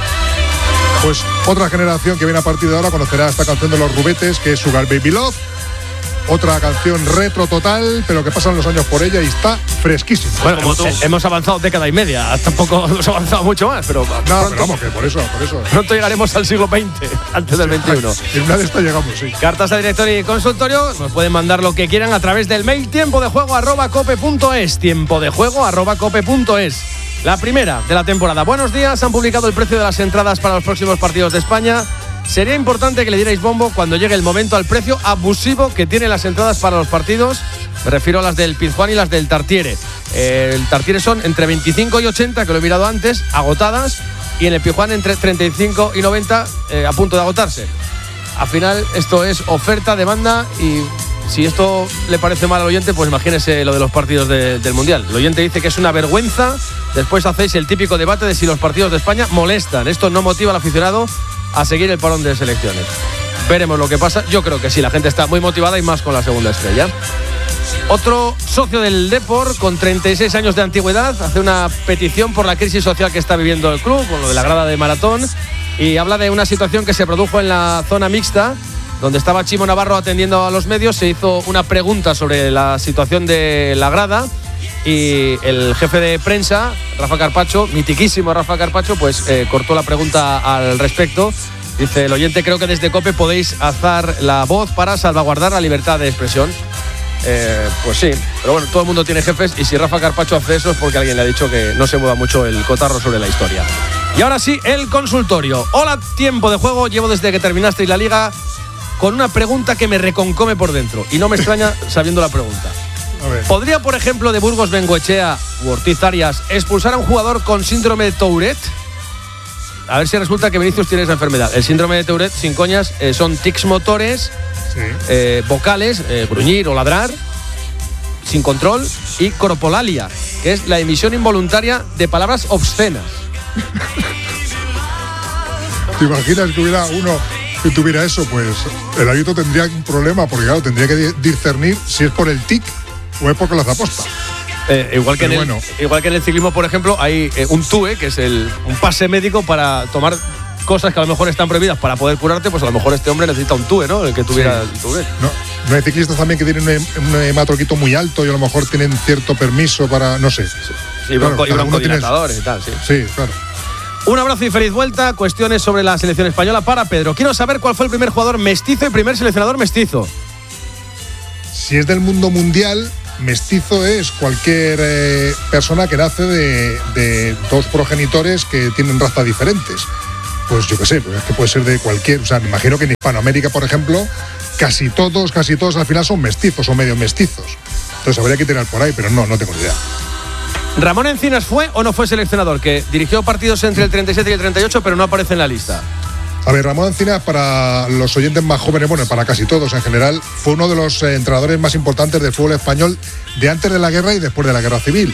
pues otra generación que viene a partir de ahora conocerá esta canción de los Rubetes, que es Sugar Baby Love. Otra canción retro total, pero que pasan los años por ella y está fresquísima. Bueno, hemos avanzado década y media, tampoco hemos avanzado mucho más, pero pero vamos, que por eso. Pronto llegaremos al siglo XX, antes del XXI. En una de estas llegamos, sí. Cartas a director y consultorio, nos pueden mandar lo que quieran a través del mail tiempodejuego@cope.es, tiempodejuego@cope.es. La primera de la temporada. Buenos días, han publicado el precio de las entradas para los próximos partidos de España. Sería importante que le dierais bombo cuando llegue el momento al precio abusivo que tienen las entradas para los partidos. Me refiero a las del Pizjuán y las del Tartiere. El Tartiere son entre 25 y 80, que lo he mirado antes, agotadas, y en el Pizjuán entre 35 y 90, a punto de agotarse. Al final esto es oferta, demanda, y si esto le parece mal al oyente, pues imagínese lo de los partidos del Mundial. El oyente dice que es una vergüenza. Después hacéis el típico debate de si los partidos de España molestan. Esto no motiva al aficionado a seguir el parón de selecciones. Veremos lo que pasa. Yo creo que sí, la gente está muy motivada y más con la segunda estrella. Otro socio del Depor con 36 años de antigüedad hace una petición por la crisis social que está viviendo el club, con lo de la grada de maratón, y habla de una situación que se produjo en la zona mixta, donde estaba Chimo Navarro atendiendo a los medios. Se hizo una pregunta sobre la situación de la grada y el jefe de prensa, Rafa Carpacho, mitiquísimo Rafa Carpacho, pues cortó la pregunta al respecto. Dice el oyente: creo que desde COPE podéis alzar la voz para salvaguardar la libertad de expresión. Pues sí, pero bueno, todo el mundo tiene jefes, y si Rafa Carpacho hace eso es porque alguien le ha dicho que no se mueva mucho el cotarro sobre la historia. Y ahora sí, el consultorio. Hola, tiempo de juego. Llevo desde que terminasteis la liga con una pregunta que me reconcome por dentro, y no me extraña sabiendo la pregunta. ¿Podría, por ejemplo, de Burgos Bengoechea u Ortiz Arias expulsar a un jugador con síndrome de Tourette? A ver si resulta que Vinicius tiene esa enfermedad. El síndrome de Tourette, sin coñas, son tics motores, vocales, gruñir o ladrar. sin control, y corpolalia, que es la emisión involuntaria de palabras obscenas. ¿Te imaginas que hubiera uno que tuviera eso? Pues el árbitro tendría un problema, porque claro, tendría que discernir si es por el tic o es porque las aposta. Igual que en el ciclismo, por ejemplo, hay un TUE, que es un pase médico para tomar cosas que a lo mejor están prohibidas para poder curarte. Pues a lo mejor este hombre necesita un TUE, ¿no? El que tuviera el TUE. No hay ciclistas también que tienen un hematocrito muy alto y a lo mejor tienen cierto permiso para, no sé. Sí, broncodilatadores y tal, sí. Sí, claro. Un abrazo y feliz vuelta. Cuestiones sobre la selección española para Pedro. Quiero saber cuál fue el primer jugador mestizo y primer seleccionador mestizo. Si es del mundo mundial, mestizo es cualquier persona que nace de dos progenitores que tienen razas diferentes. Pues yo qué sé, pues es que puede ser de cualquier. O sea, me imagino que en Hispanoamérica, por ejemplo, casi todos al final son mestizos o medio mestizos. Entonces habría que tirar por ahí, pero no tengo ni idea. ¿Ramón Encinas fue o no fue seleccionador? Que dirigió partidos entre el 37 y el 38, pero no aparece en la lista. A ver, Ramón Encinas, para los oyentes más jóvenes, bueno, para casi todos en general, fue uno de los entrenadores más importantes del fútbol español de antes de la guerra y después de la guerra civil.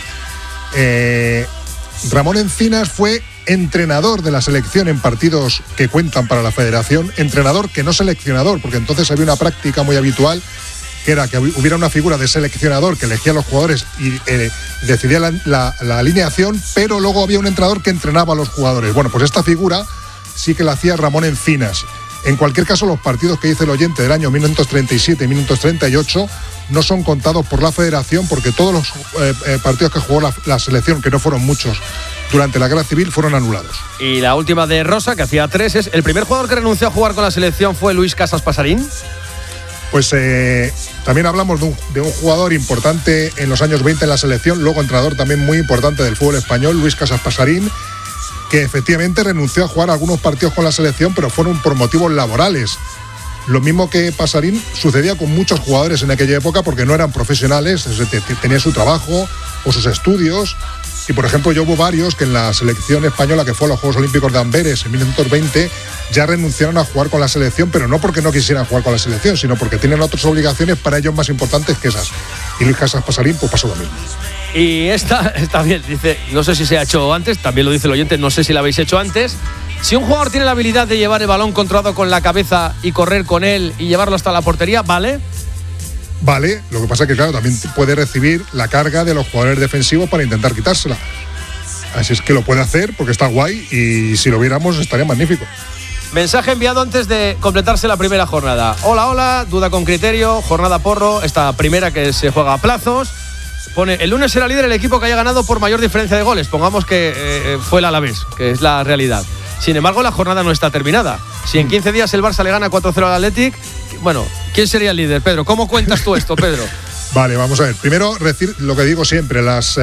Ramón Encinas fue entrenador de la selección en partidos que cuentan para la federación, entrenador que no seleccionador, porque entonces había una práctica muy habitual que era que hubiera una figura de seleccionador que elegía a los jugadores y decidía la alineación, pero luego había un entrenador que entrenaba a los jugadores. Bueno, pues esta figura sí que la hacía Ramón Encinas. En cualquier caso, los partidos que dice el oyente del año 1937 y 1938 no son contados por la federación, porque todos los partidos que jugó la selección, que no fueron muchos, durante la guerra civil, fueron anulados. Y la última de Rosa, que hacía 3, es: ¿el primer jugador que renunció a jugar con la selección fue Luis Casas Pasarín? Pues también hablamos de un jugador importante en los años 20 en la selección, luego entrenador también muy importante del fútbol español, Luis Casas Pasarín, que efectivamente renunció a jugar algunos partidos con la selección, pero fueron por motivos laborales. Lo mismo que Pasarín sucedía con muchos jugadores en aquella época, porque no eran profesionales, tenían su trabajo o sus estudios. Y por ejemplo, yo hubo varios que en la selección española, que fue a los Juegos Olímpicos de Amberes en 1920, ya renunciaron a jugar con la selección, pero no porque no quisieran jugar con la selección, sino porque tienen otras obligaciones para ellos más importantes que esas. Y Luis Casas Pasarín pues pasó lo mismo. Y esta está bien, dice, no sé si se ha hecho antes, también lo dice el oyente, no sé si la habéis hecho antes. Si un jugador tiene la habilidad de llevar el balón controlado con la cabeza y correr con él y llevarlo hasta la portería, ¿vale? Vale, lo que pasa es que claro, también puede recibir la carga de los jugadores defensivos para intentar quitársela. Así es que lo puede hacer porque está guay y si lo viéramos estaría magnífico. Mensaje enviado antes de completarse la primera jornada. Hola, duda con criterio, jornada porro, esta primera que se juega a plazos. Pone, el lunes será líder el equipo que haya ganado por mayor diferencia de goles. Pongamos que fue el Alavés, que es la realidad. Sin embargo, la jornada no está terminada. Si en 15 días el Barça le gana 4-0 al Athletic, bueno, ¿quién sería el líder, Pedro? ¿Cómo cuentas tú esto, Pedro? Vale, vamos a ver. Primero, decir lo que digo siempre, las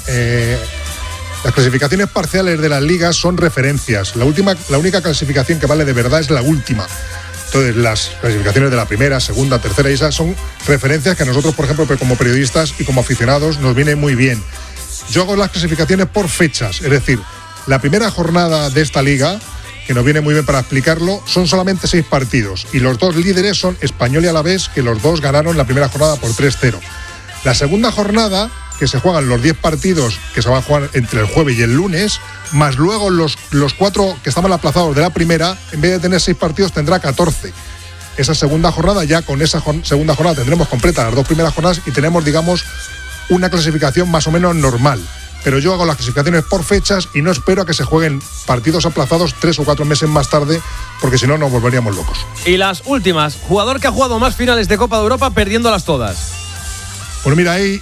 clasificaciones parciales de las ligas son referencias. La única clasificación que vale de verdad es la última. Entonces, las clasificaciones de la primera, segunda, tercera y esas son referencias que a nosotros, por ejemplo, como periodistas y como aficionados, nos viene muy bien. Yo hago las clasificaciones por fechas, es decir, la primera jornada de esta liga, que nos viene muy bien para explicarlo, son solamente 6 partidos y los dos líderes son Español y Alavés, que los dos ganaron la primera jornada por 3-0. La segunda jornada, que se juegan los 10 partidos que se van a jugar entre el jueves y el lunes, más luego los 4 que estaban aplazados de la primera, en vez de tener 6 partidos tendrá 14. Esa segunda jornada, ya con esa segunda jornada tendremos completas las 2 primeras jornadas y tenemos, digamos, una clasificación más o menos normal. Pero yo hago las clasificaciones por fechas y no espero a que se jueguen partidos aplazados 3 o 4 meses más tarde, porque si no nos volveríamos locos. Y las últimas, jugador que ha jugado más finales de Copa de Europa perdiéndolas todas. Pues mira, hay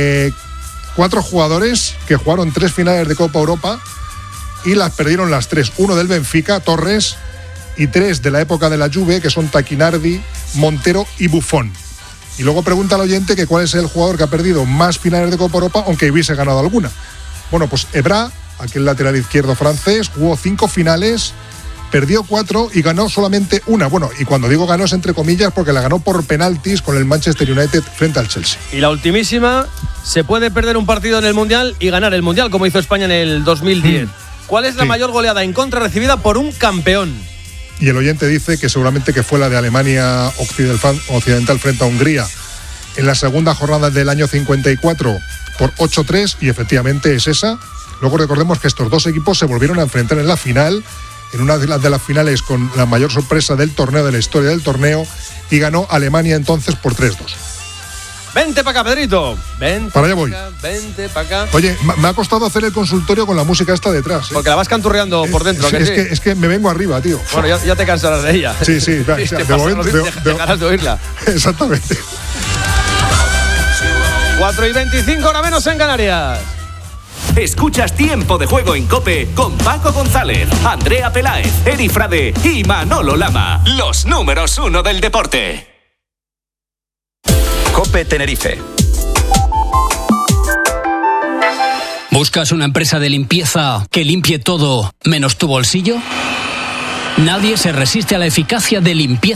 4 jugadores que jugaron 3 finales de Copa Europa y las perdieron las 3. Uno del Benfica, Torres, y 3 de la época de la Juve, que son Taquinardi, Montero y Buffon. Y luego pregunta al oyente que cuál es el jugador que ha perdido más finales de Copa Europa, aunque hubiese ganado alguna. Bueno, pues Ebra, aquel lateral izquierdo francés, jugó 5 finales, perdió 4 y ganó solamente una. Bueno, y cuando digo ganó es entre comillas porque la ganó por penaltis con el Manchester United frente al Chelsea. Y la ultimísima, se puede perder un partido en el Mundial y ganar el Mundial, como hizo España en el 2010. ¿Cuál es la mayor goleada en contra recibida por un campeón? Y el oyente dice que seguramente que fue la de Alemania Occidental frente a Hungría en la segunda jornada del año 54 por 8-3 y efectivamente es esa. Luego recordemos que estos dos equipos se volvieron a enfrentar en la final, en una de las finales con la mayor sorpresa del torneo, de la historia del torneo, y ganó Alemania entonces por 3-2. Vente para acá, Pedrito. Vente para allá voy. Vente para acá. Oye, me ha costado hacer el consultorio con la música esta detrás. Porque la vas canturreando por dentro. Es que me vengo arriba, tío. Bueno, ya te cansarás de ella. Sí, dejarás de oírla. Exactamente. 4:25, hora menos en Canarias. Escuchas Tiempo de Juego en COPE con Paco González, Andrea Peláez, Eri Frade y Manolo Lama. Los números 1 del deporte. COPE Tenerife. ¿Buscas una empresa de limpieza que limpie todo menos tu bolsillo? Nadie se resiste a la eficacia de limpieza